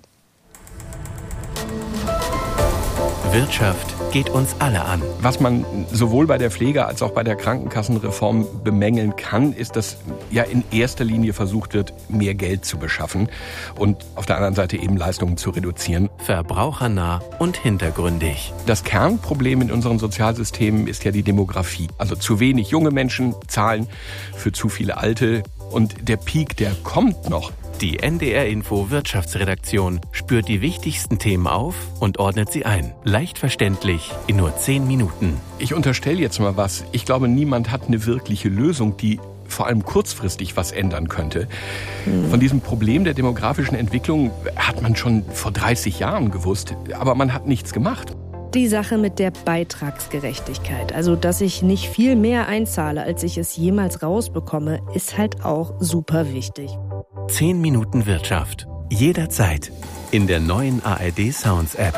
Speaker 1: Wirtschaft geht uns alle an.
Speaker 2: Was man sowohl bei der Pflege- als auch bei der Krankenkassenreform bemängeln kann, ist, dass ja in erster Linie versucht wird, mehr Geld zu beschaffen und auf der anderen Seite eben Leistungen zu reduzieren.
Speaker 1: Verbrauchernah und hintergründig.
Speaker 2: Das Kernproblem in unseren Sozialsystemen ist ja die Demografie. Also zu wenig junge Menschen zahlen für zu viele Alte. Und der Peak, der kommt noch.
Speaker 1: Die NDR Info Wirtschaftsredaktion spürt die wichtigsten Themen auf und ordnet sie ein. Leicht verständlich in nur 10 Minuten.
Speaker 2: Ich unterstelle jetzt mal was. Ich glaube, niemand hat eine wirkliche Lösung, die vor allem kurzfristig was ändern könnte. Von diesem Problem der demografischen Entwicklung hat man schon vor 30 Jahren gewusst, aber man hat nichts gemacht.
Speaker 4: Die Sache mit der Beitragsgerechtigkeit, also dass ich nicht viel mehr einzahle, als ich es jemals rausbekomme, ist halt auch super wichtig.
Speaker 1: 10 Minuten Wirtschaft. Jederzeit. In der neuen ARD Sounds App.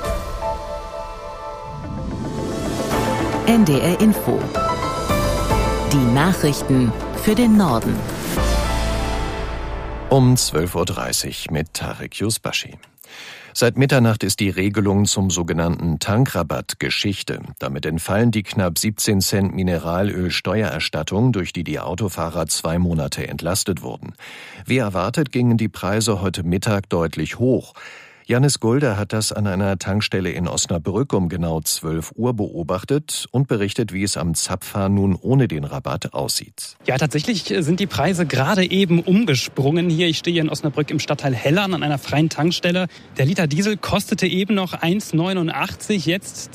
Speaker 5: NDR Info. Die Nachrichten für den Norden.
Speaker 2: Um 12.30 Uhr mit Tarek Yusbashi. Seit Mitternacht ist die Regelung zum sogenannten Tankrabatt Geschichte. Damit entfallen die knapp 17 Cent Mineralöl-Steuererstattung, durch die Autofahrer 2 Monate entlastet wurden. Wie erwartet gingen die Preise heute Mittag deutlich hoch. Janis Gulde hat das an einer Tankstelle in Osnabrück um genau 12 Uhr beobachtet und berichtet, wie es am Zapfhahn nun ohne den Rabatt aussieht.
Speaker 7: Ja, tatsächlich sind die Preise gerade eben umgesprungen. Ich stehe hier in Osnabrück im Stadtteil Hellern an einer freien Tankstelle. Der Liter Diesel kostete eben noch 1,89, jetzt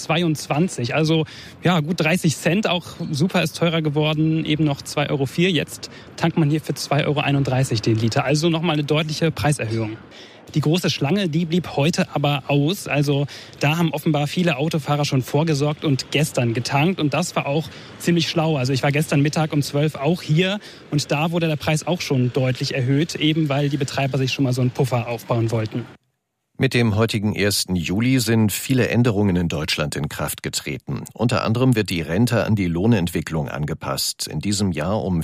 Speaker 7: 2,22. Also ja, gut 30 Cent. Auch Super ist teurer geworden, eben noch 2,04 Euro. Jetzt tankt man hier für 2,31 Euro den Liter. Also nochmal eine deutliche Preiserhöhung. Die große Schlange, die blieb heute aber aus. Also da haben offenbar viele Autofahrer schon vorgesorgt und gestern getankt. Und das war auch ziemlich schlau. Also ich war gestern Mittag um 12 auch hier und da wurde der Preis auch schon deutlich erhöht, eben weil die Betreiber sich schon mal so einen Puffer aufbauen wollten.
Speaker 2: Mit dem heutigen 1. Juli sind viele Änderungen in Deutschland in Kraft getreten. Unter anderem wird die Rente an die Lohnentwicklung angepasst, in diesem Jahr um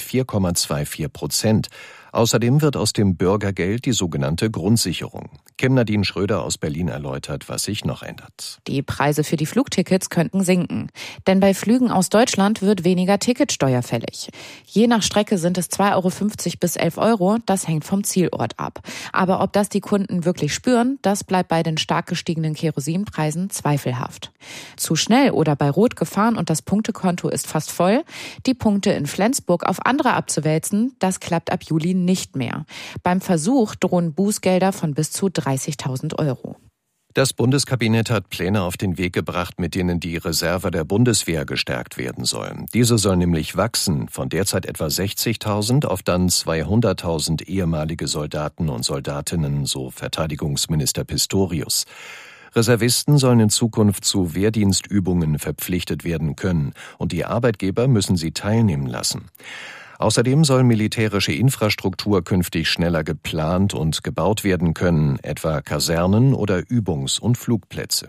Speaker 2: 4,24%. Außerdem wird aus dem Bürgergeld die sogenannte Grundsicherung. Kim-Nadine Schröder aus Berlin erläutert, was sich noch ändert.
Speaker 15: Die Preise für die Flugtickets könnten sinken. Denn bei Flügen aus Deutschland wird weniger Ticketsteuer fällig. Je nach Strecke sind es 2,50 Euro bis 11 Euro. Das hängt vom Zielort ab. Aber ob das die Kunden wirklich spüren, das bleibt bei den stark gestiegenen Kerosinpreisen zweifelhaft. Zu schnell oder bei Rot gefahren und das Punktekonto ist fast voll. Die Punkte in Flensburg auf andere abzuwälzen, das klappt ab Juli nicht mehr. Beim Versuch drohen Bußgelder von bis zu 30.000 Euro.
Speaker 2: Das Bundeskabinett hat Pläne auf den Weg gebracht, mit denen die Reserve der Bundeswehr gestärkt werden soll. Diese soll nämlich wachsen, von derzeit etwa 60.000 auf dann 200.000 ehemalige Soldaten und Soldatinnen, so Verteidigungsminister Pistorius. Reservisten sollen in Zukunft zu Wehrdienstübungen verpflichtet werden können und die Arbeitgeber müssen sie teilnehmen lassen. Außerdem soll militärische Infrastruktur künftig schneller geplant und gebaut werden können, etwa Kasernen oder Übungs- und Flugplätze.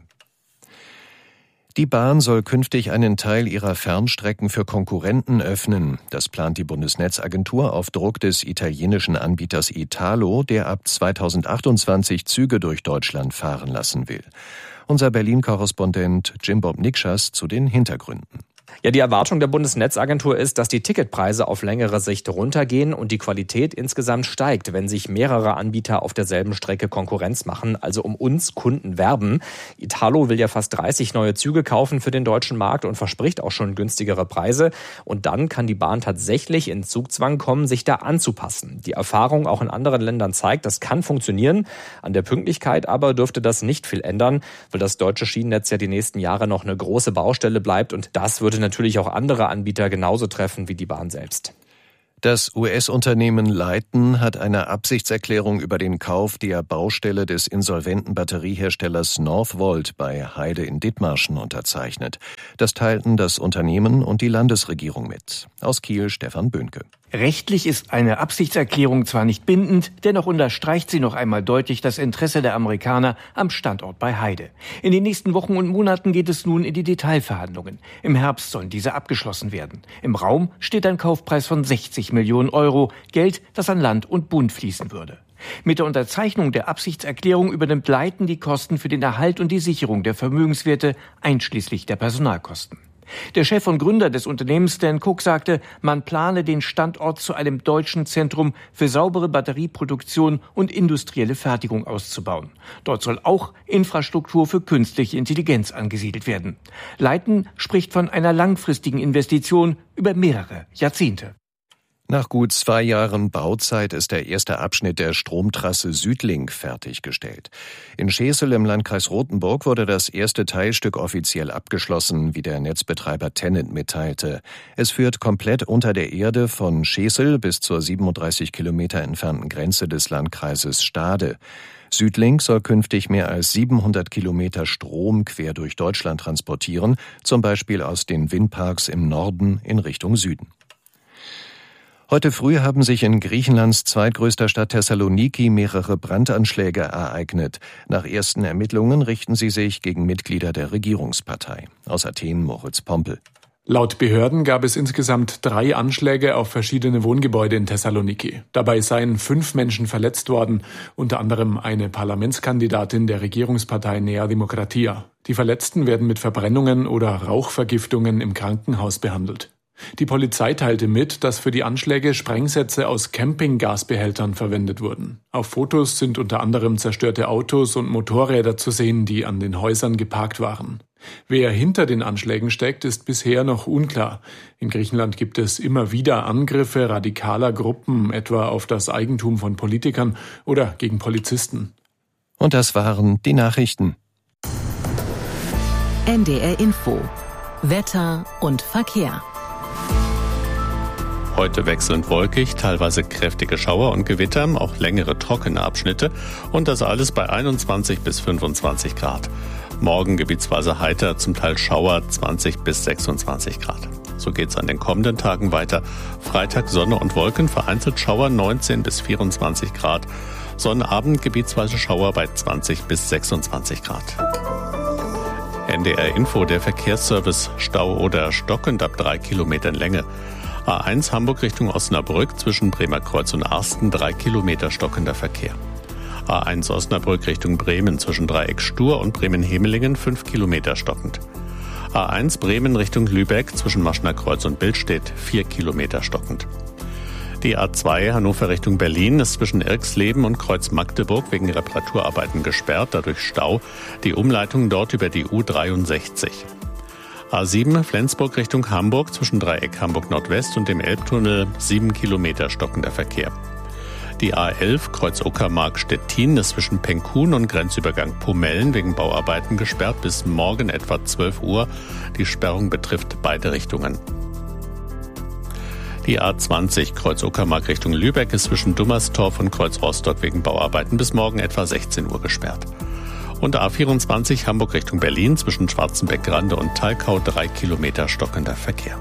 Speaker 2: Die Bahn soll künftig einen Teil ihrer Fernstrecken für Konkurrenten öffnen. Das plant die Bundesnetzagentur auf Druck des italienischen Anbieters Italo, der ab 2028 Züge durch Deutschland fahren lassen will. Unser Berlin-Korrespondent Jim Bob Nikschas zu den Hintergründen.
Speaker 24: Ja, die Erwartung der Bundesnetzagentur ist, dass die Ticketpreise auf längere Sicht runtergehen und die Qualität insgesamt steigt, wenn sich mehrere Anbieter auf derselben Strecke Konkurrenz machen, also um uns Kunden werben. Italo will ja fast 30 neue Züge kaufen für den deutschen Markt und verspricht auch schon günstigere Preise. Und dann kann die Bahn tatsächlich in Zugzwang kommen, sich da anzupassen. Die Erfahrung auch in anderen Ländern zeigt, das kann funktionieren. An der Pünktlichkeit aber dürfte das nicht viel ändern, weil das deutsche Schienennetz ja die nächsten Jahre noch eine große Baustelle bleibt und das würde natürlich auch andere Anbieter genauso treffen wie die Bahn selbst.
Speaker 2: Das US-Unternehmen Leighton hat eine Absichtserklärung über den Kauf der Baustelle des insolventen Batterieherstellers Northvolt bei Heide in Dithmarschen unterzeichnet. Das teilten das Unternehmen und die Landesregierung mit. Aus Kiel Stefan Böhnke.
Speaker 12: Rechtlich ist eine Absichtserklärung zwar nicht bindend, dennoch unterstreicht sie noch einmal deutlich das Interesse der Amerikaner am Standort bei Heide. In den nächsten Wochen und Monaten geht es nun in die Detailverhandlungen. Im Herbst sollen diese abgeschlossen werden. Im Raum steht ein Kaufpreis von 60 Millionen Euro, Geld, das an Land und Bund fließen würde. Mit der Unterzeichnung der Absichtserklärung übernimmt Leighton die Kosten für den Erhalt und die Sicherung der Vermögenswerte, einschließlich der Personalkosten. Der Chef und Gründer des Unternehmens Stan Cook sagte, man plane den Standort zu einem deutschen Zentrum für saubere Batterieproduktion und industrielle Fertigung auszubauen. Dort soll auch Infrastruktur für künstliche Intelligenz angesiedelt werden. Leighton spricht von einer langfristigen Investition über mehrere Jahrzehnte.
Speaker 2: Nach gut 2 Jahren Bauzeit ist der erste Abschnitt der Stromtrasse Südlink fertiggestellt. In Schesel im Landkreis Rothenburg wurde das erste Teilstück offiziell abgeschlossen, wie der Netzbetreiber Tennant mitteilte. Es führt komplett unter der Erde von Schesel bis zur 37 Kilometer entfernten Grenze des Landkreises Stade. Südlink soll künftig mehr als 700 Kilometer Strom quer durch Deutschland transportieren, zum Beispiel aus den Windparks im Norden in Richtung Süden. Heute früh haben sich in Griechenlands zweitgrößter Stadt Thessaloniki mehrere Brandanschläge ereignet. Nach ersten Ermittlungen richten sie sich gegen Mitglieder der Regierungspartei. Aus Athen Moritz Pompel.
Speaker 8: Laut Behörden gab es insgesamt 3 Anschläge auf verschiedene Wohngebäude in Thessaloniki. Dabei seien 5 Menschen verletzt worden, unter anderem eine Parlamentskandidatin der Regierungspartei Nea Demokratia. Die Verletzten werden mit Verbrennungen oder Rauchvergiftungen im Krankenhaus behandelt. Die Polizei teilte mit, dass für die Anschläge Sprengsätze aus Campinggasbehältern verwendet wurden. Auf Fotos sind unter anderem zerstörte Autos und Motorräder zu sehen, die an den Häusern geparkt waren. Wer hinter den Anschlägen steckt, ist bisher noch unklar. In Griechenland gibt es immer wieder Angriffe radikaler Gruppen, etwa auf das Eigentum von Politikern oder gegen Polizisten.
Speaker 2: Und das waren die Nachrichten.
Speaker 5: NDR Info. Wetter und Verkehr.
Speaker 6: Heute wechselnd wolkig, teilweise kräftige Schauer und Gewitter, auch längere trockene Abschnitte und das alles bei 21 bis 25 Grad. Morgen gebietsweise heiter, zum Teil Schauer 20 bis 26 Grad. So geht's an den kommenden Tagen weiter. Freitag Sonne und Wolken, vereinzelt Schauer 19 bis 24 Grad. Sonnabend gebietsweise Schauer bei 20 bis 26 Grad. NDR Info, der Verkehrsservice, Stau oder stockend ab 3 Kilometern Länge. A1 Hamburg Richtung Osnabrück zwischen Bremerkreuz und Arsten 3 Kilometer stockender Verkehr. A1 Osnabrück Richtung Bremen zwischen Dreieck Stur und Bremen-Hemelingen 5 Kilometer stockend. A1 Bremen Richtung Lübeck zwischen Maschnerkreuz und Billstedt 4 Kilometer stockend. Die A2 Hannover Richtung Berlin ist zwischen Irxleben und Kreuz Magdeburg wegen Reparaturarbeiten gesperrt, dadurch Stau. Die Umleitung dort über die U63. A7 Flensburg Richtung Hamburg zwischen Dreieck Hamburg Nordwest und dem Elbtunnel 7 Kilometer stockender Verkehr. Die A11 Kreuz Uckermark Stettin ist zwischen Penkun und Grenzübergang Pomellen wegen Bauarbeiten gesperrt bis morgen etwa 12 Uhr. Die Sperrung betrifft beide Richtungen. Die A20 Kreuz Uckermark Richtung Lübeck ist zwischen Dummerstorf und Kreuz Rostock wegen Bauarbeiten bis morgen etwa 16 Uhr gesperrt. Und A24 Hamburg Richtung Berlin zwischen Schwarzenbeck-Grande und Talkau 3 Kilometer stockender Verkehr.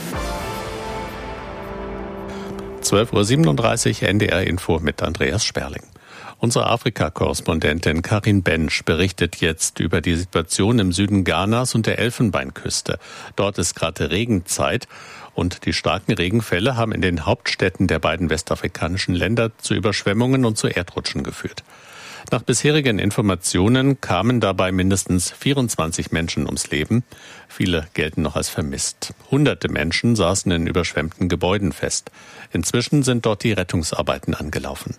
Speaker 6: 12.37 Uhr NDR Info mit Andreas Sperling. Unsere Afrika-Korrespondentin Karin Bensch berichtet jetzt über die Situation im Süden Ghanas und der Elfenbeinküste. Dort ist gerade Regenzeit und die starken Regenfälle haben in den Hauptstädten der beiden westafrikanischen Länder zu Überschwemmungen und zu Erdrutschen geführt. Nach bisherigen Informationen kamen dabei mindestens 24 Menschen ums Leben. Viele gelten noch als vermisst. Hunderte Menschen saßen in überschwemmten Gebäuden fest. Inzwischen sind dort die Rettungsarbeiten angelaufen.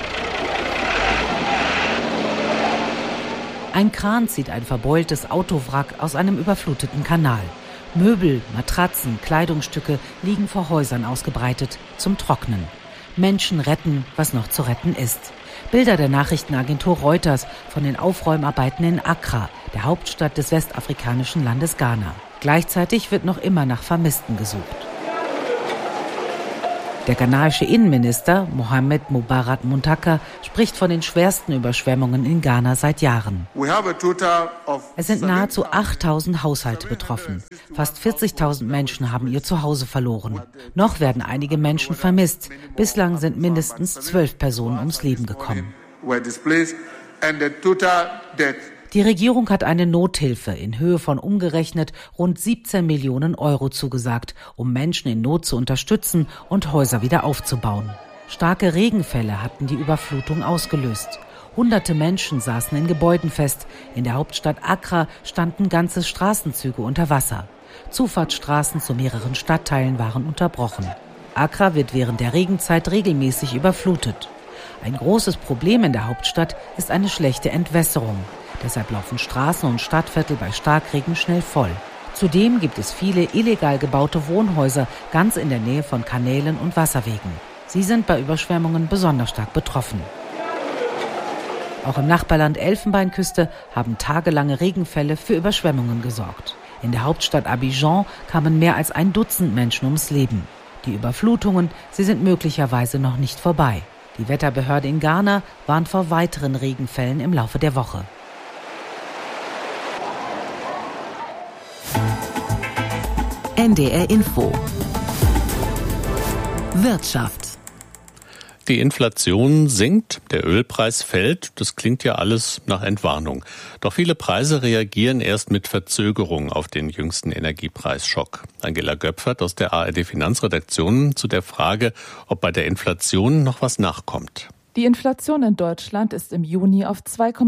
Speaker 9: Ein Kran zieht ein verbeultes Autowrack aus einem überfluteten Kanal. Möbel, Matratzen, Kleidungsstücke liegen vor Häusern ausgebreitet, zum Trocknen. Menschen retten, was noch zu retten ist. Bilder der Nachrichtenagentur Reuters von den Aufräumarbeiten in Accra, der Hauptstadt des westafrikanischen Landes Ghana. Gleichzeitig wird noch immer nach Vermissten gesucht. Der ghanaische Innenminister Mohamed Mubarak Muntaka spricht von den schwersten Überschwemmungen in Ghana seit Jahren. Es sind nahezu 8.000 Haushalte betroffen. Fast 40.000 Menschen haben ihr Zuhause verloren. Noch werden einige Menschen vermisst. Bislang sind mindestens 12 Personen ums Leben gekommen. Die Regierung hat eine Nothilfe in Höhe von umgerechnet rund 17 Millionen Euro zugesagt, um Menschen in Not zu unterstützen und Häuser wieder aufzubauen. Starke Regenfälle hatten die Überflutung ausgelöst. Hunderte Menschen saßen in Gebäuden fest. In der Hauptstadt Accra standen ganze Straßenzüge unter Wasser. Zufahrtsstraßen zu mehreren Stadtteilen waren unterbrochen. Accra wird während der Regenzeit regelmäßig überflutet. Ein großes Problem in der Hauptstadt ist eine schlechte Entwässerung. Deshalb laufen Straßen und Stadtviertel bei Starkregen schnell voll. Zudem gibt es viele illegal gebaute Wohnhäuser ganz in der Nähe von Kanälen und Wasserwegen. Sie sind bei Überschwemmungen besonders stark betroffen. Auch im Nachbarland Elfenbeinküste haben tagelange Regenfälle für Überschwemmungen gesorgt. In der Hauptstadt Abidjan kamen mehr als 1 Dutzend Menschen ums Leben. Die Überflutungen, sie sind möglicherweise noch nicht vorbei. Die Wetterbehörde in Ghana warnt vor weiteren Regenfällen im Laufe der Woche.
Speaker 5: NDR Info. Wirtschaft.
Speaker 6: Die Inflation sinkt, der Ölpreis fällt, das klingt ja alles nach Entwarnung. Doch viele Preise reagieren erst mit Verzögerung auf den jüngsten Energiepreisschock. Angela Göpfert aus der ARD Finanzredaktion zu der Frage, ob bei der Inflation noch was nachkommt.
Speaker 10: Die Inflation in Deutschland ist im Juni auf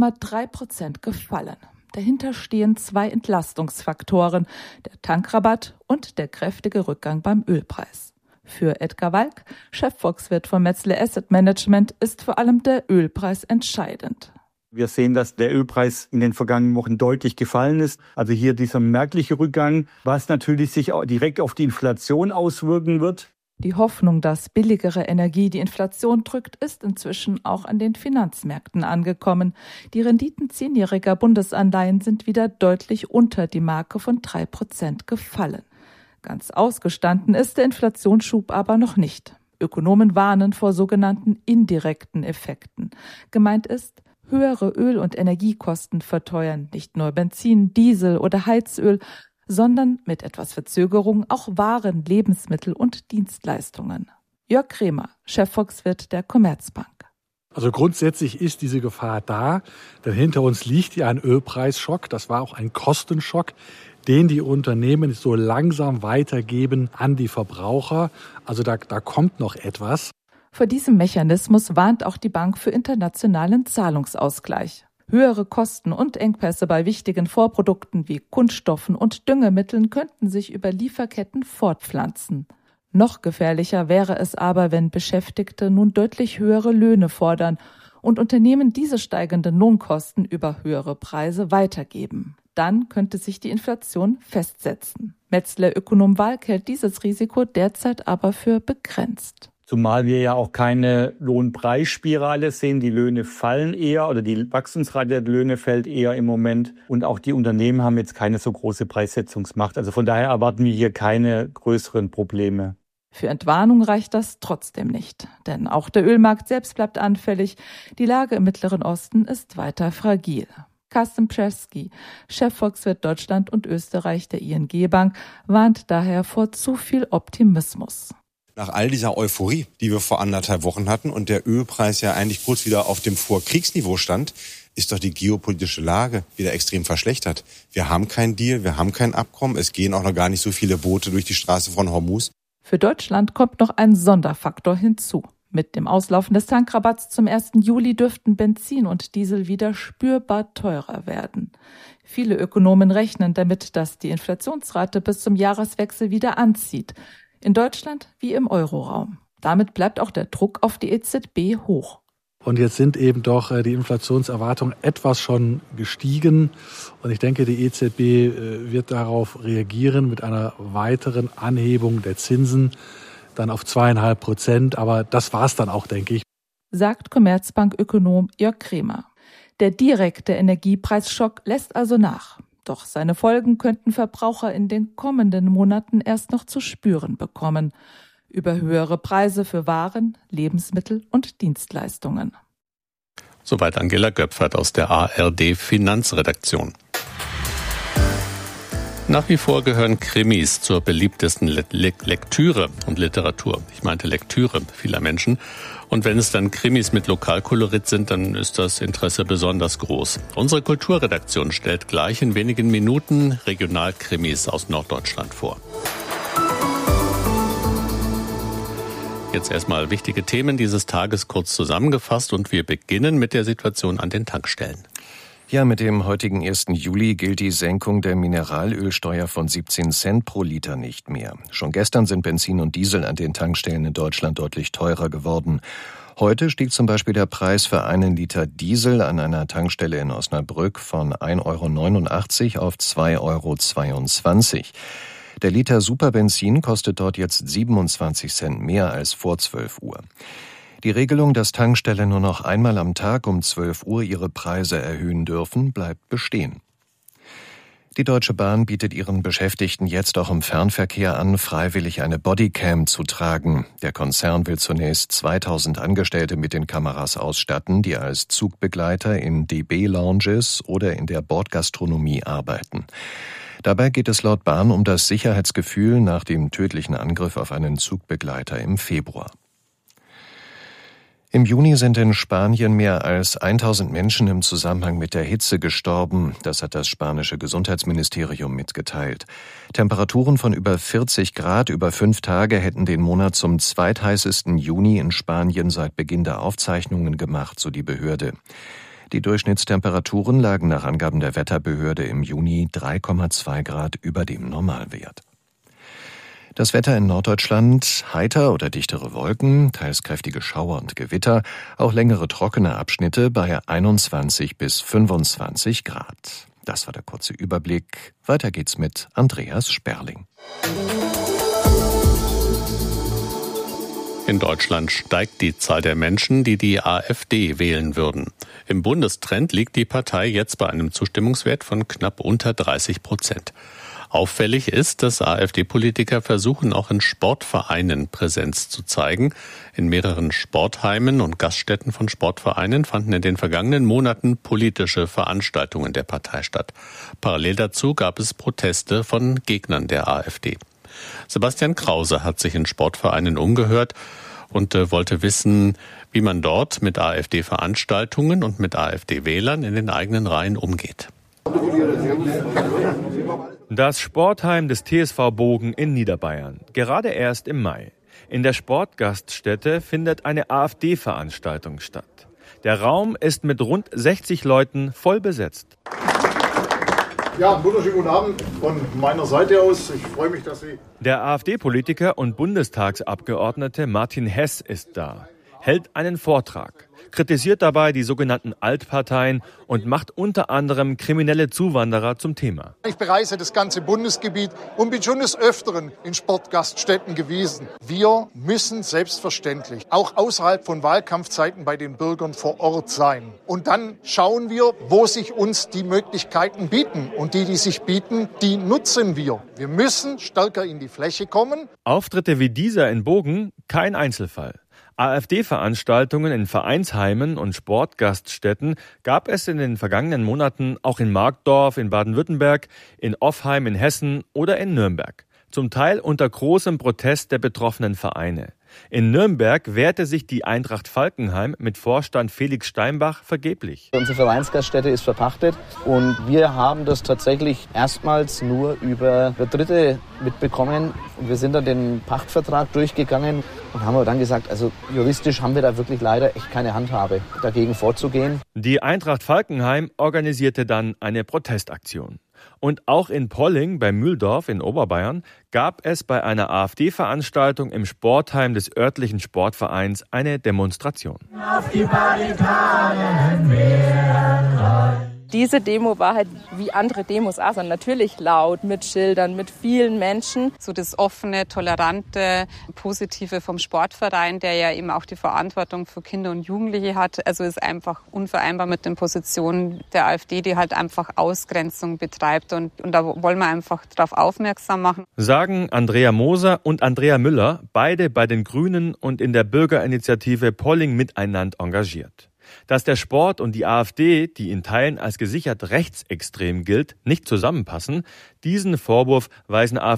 Speaker 10: 2,3% gefallen. Dahinter stehen 2 Entlastungsfaktoren, der Tankrabatt und der kräftige Rückgang beim Ölpreis. Für Edgar Walk, Chefvolkswirt von Metzler Asset Management, ist vor allem der Ölpreis entscheidend.
Speaker 11: Wir sehen, dass der Ölpreis in den vergangenen Wochen deutlich gefallen ist. Also hier dieser merkliche Rückgang, was natürlich sich auch direkt auf die Inflation auswirken wird.
Speaker 10: Die Hoffnung, dass billigere Energie die Inflation drückt, ist inzwischen auch an den Finanzmärkten angekommen. Die Renditen 10-jähriger Bundesanleihen sind wieder deutlich unter die Marke von 3% gefallen. Ganz ausgestanden ist der Inflationsschub aber noch nicht. Ökonomen warnen vor sogenannten indirekten Effekten. Gemeint ist, höhere Öl- und Energiekosten verteuern nicht nur Benzin, Diesel oder Heizöl, sondern mit etwas Verzögerung auch Waren, Lebensmittel und Dienstleistungen. Jörg Kremer, Chefvolkswirt der Commerzbank.
Speaker 13: Also grundsätzlich ist diese Gefahr da, denn hinter uns liegt ja ein Ölpreisschock. Das war auch ein Kostenschock, den die Unternehmen so langsam weitergeben an die Verbraucher. Also da kommt noch etwas.
Speaker 10: Vor diesem Mechanismus warnt auch die Bank für internationalen Zahlungsausgleich. Höhere Kosten und Engpässe bei wichtigen Vorprodukten wie Kunststoffen und Düngemitteln könnten sich über Lieferketten fortpflanzen. Noch gefährlicher wäre es aber, wenn Beschäftigte nun deutlich höhere Löhne fordern und Unternehmen diese steigenden Lohnkosten über höhere Preise weitergeben. Dann könnte sich die Inflation festsetzen. Metzler-Ökonom Walk hält dieses Risiko derzeit aber für begrenzt.
Speaker 11: Zumal wir ja auch keine Lohnpreisspirale sehen. Die Löhne fallen eher oder die Wachstumsrate der Löhne fällt eher im Moment. Und auch die Unternehmen haben jetzt keine so große Preissetzungsmacht. Also von daher erwarten wir hier keine größeren Probleme.
Speaker 10: Für Entwarnung reicht das trotzdem nicht. Denn auch der Ölmarkt selbst bleibt anfällig. Die Lage im Mittleren Osten ist weiter fragil. Carsten Przeski, Chefvolkswirt Deutschland und Österreich der ING Bank, warnt daher vor zu viel Optimismus.
Speaker 14: Nach all dieser Euphorie, die wir vor 1,5 Wochen hatten und der Ölpreis ja eigentlich kurz wieder auf dem Vorkriegsniveau stand, ist doch die geopolitische Lage wieder extrem verschlechtert. Wir haben keinen Deal, wir haben kein Abkommen, es gehen auch noch gar nicht so viele Boote durch die Straße von Hormuz.
Speaker 10: Für Deutschland kommt noch ein Sonderfaktor hinzu. Mit dem Auslaufen des Tankrabatts zum 1. Juli dürften Benzin und Diesel wieder spürbar teurer werden. Viele Ökonomen rechnen damit, dass die Inflationsrate bis zum Jahreswechsel wieder anzieht. In Deutschland wie im Euroraum. Damit bleibt auch der Druck auf die EZB hoch.
Speaker 13: Und jetzt sind eben doch die Inflationserwartungen etwas schon gestiegen. Und ich denke, die EZB wird darauf reagieren mit einer weiteren Anhebung der Zinsen, dann auf 2,5%. Aber das war's dann auch, denke ich.
Speaker 10: Sagt Commerzbank-Ökonom Jörg Kremer. Der direkte Energiepreisschock lässt also nach. Doch seine Folgen könnten Verbraucher in den kommenden Monaten erst noch zu spüren bekommen. Über höhere Preise für Waren, Lebensmittel und Dienstleistungen.
Speaker 6: Soweit Angela Göpfert aus der ARD Finanzredaktion. Nach wie vor gehören Krimis zur beliebtesten Lektüre und Literatur. Ich meinte Lektüre vieler Menschen. Und wenn es dann Krimis mit Lokalkolorit sind, dann ist das Interesse besonders groß. Unsere Kulturredaktion stellt gleich in wenigen Minuten Regionalkrimis aus Norddeutschland vor. Jetzt erstmal wichtige Themen dieses Tages kurz zusammengefasst und wir beginnen mit der Situation an den Tankstellen.
Speaker 2: Ja, mit dem heutigen 1. Juli gilt die Senkung der Mineralölsteuer von 17 Cent pro Liter nicht mehr. Schon gestern sind Benzin und Diesel an den Tankstellen in Deutschland deutlich teurer geworden. Heute stieg zum Beispiel der Preis für einen Liter Diesel an einer Tankstelle in Osnabrück von 1,89 € auf 2,22 €. Der Liter Superbenzin kostet dort jetzt 27 Cent mehr als vor 12 Uhr. Die Regelung, dass Tankstellen nur noch einmal am Tag um 12 Uhr ihre Preise erhöhen dürfen, bleibt bestehen. Die Deutsche Bahn bietet ihren Beschäftigten jetzt auch im Fernverkehr an, freiwillig eine Bodycam zu tragen. Der Konzern will zunächst 2000 Angestellte mit den Kameras ausstatten, die als Zugbegleiter in DB-Lounges oder in der Bordgastronomie arbeiten. Dabei geht es laut Bahn um das Sicherheitsgefühl nach dem tödlichen Angriff auf einen Zugbegleiter im Februar. Im Juni sind in Spanien mehr als 1000 Menschen im Zusammenhang mit der Hitze gestorben. Das hat das spanische Gesundheitsministerium mitgeteilt. Temperaturen von über 40 Grad über 5 Tage hätten den Monat zum zweitheißesten Juni in Spanien seit Beginn der Aufzeichnungen gemacht, so die Behörde. Die Durchschnittstemperaturen lagen nach Angaben der Wetterbehörde im Juni 3,2 Grad über dem Normalwert. Das Wetter in Norddeutschland: heiter oder dichtere Wolken, teils kräftige Schauer und Gewitter, auch längere trockene Abschnitte bei 21 bis 25 Grad. Das war der kurze Überblick. Weiter geht's mit Andreas Sperling.
Speaker 6: In Deutschland steigt die Zahl der Menschen, die die AfD wählen würden. Im Bundestrend liegt die Partei jetzt bei einem Zustimmungswert von knapp unter 30%. Auffällig ist, dass AfD-Politiker versuchen, auch in Sportvereinen Präsenz zu zeigen. In mehreren Sportheimen und Gaststätten von Sportvereinen fanden in den vergangenen Monaten politische Veranstaltungen der Partei statt. Parallel dazu gab es Proteste von Gegnern der AfD. Sebastian Krause hat sich in Sportvereinen umgehört und wollte wissen, wie man dort mit AfD-Veranstaltungen und mit AfD-Wählern in den eigenen Reihen umgeht.
Speaker 16: Das Sportheim des TSV Bogen in Niederbayern, gerade erst im Mai. In der Sportgaststätte findet eine AfD-Veranstaltung statt. Der Raum ist mit rund 60 Leuten voll besetzt.
Speaker 17: Ja, einen wunderschönen guten Abend von meiner Seite aus. Ich freue mich, dass Sie...
Speaker 16: Der AfD-Politiker und Bundestagsabgeordnete Martin Hess ist da, hält einen Vortrag, kritisiert dabei die sogenannten Altparteien und macht unter anderem kriminelle Zuwanderer zum Thema.
Speaker 17: Ich bereise das ganze Bundesgebiet und bin schon des Öfteren in Sportgaststätten gewesen. Wir müssen selbstverständlich auch außerhalb von Wahlkampfzeiten bei den Bürgern vor Ort sein. Und dann schauen wir, wo sich uns die Möglichkeiten bieten. Und die sich bieten, die nutzen wir. Wir müssen stärker in die Fläche kommen.
Speaker 16: Auftritte wie dieser in Bogen kein Einzelfall. AfD-Veranstaltungen in Vereinsheimen und Sportgaststätten gab es in den vergangenen Monaten auch in Markdorf in Baden-Württemberg, in Offheim in Hessen oder in Nürnberg. Zum Teil unter großem Protest der betroffenen Vereine. In Nürnberg wehrte sich die Eintracht Falkenheim mit Vorstand Felix Steinbach vergeblich.
Speaker 18: Unsere Vereinsgaststätte ist verpachtet und wir haben das tatsächlich erstmals nur über Dritte mitbekommen. Wir sind dann den Pachtvertrag durchgegangen und haben aber dann gesagt, also juristisch haben wir da wirklich leider echt keine Handhabe, dagegen vorzugehen.
Speaker 16: Die Eintracht Falkenheim organisierte dann eine Protestaktion. Und auch in Polling bei Mühldorf in Oberbayern gab es bei einer AfD-Veranstaltung im Sportheim des örtlichen Sportvereins eine Demonstration.
Speaker 19: Auf die Barrikaden wir.
Speaker 25: Diese Demo war halt wie andere Demos auch, also natürlich laut, mit Schildern, mit vielen Menschen.
Speaker 26: So das offene, tolerante, positive vom Sportverein, der ja eben auch die Verantwortung für Kinder und Jugendliche hat, also ist einfach unvereinbar mit den Positionen der AfD, die halt einfach Ausgrenzung betreibt. Und da wollen wir einfach darauf aufmerksam machen.
Speaker 16: Sagen Andrea Moser und Andrea Müller, beide bei den Grünen und in der Bürgerinitiative Polling miteinander engagiert. Dass der Sport und die AfD, die in Teilen als gesichert rechtsextrem gilt, nicht zusammenpassen, diesen Vorwurf weisen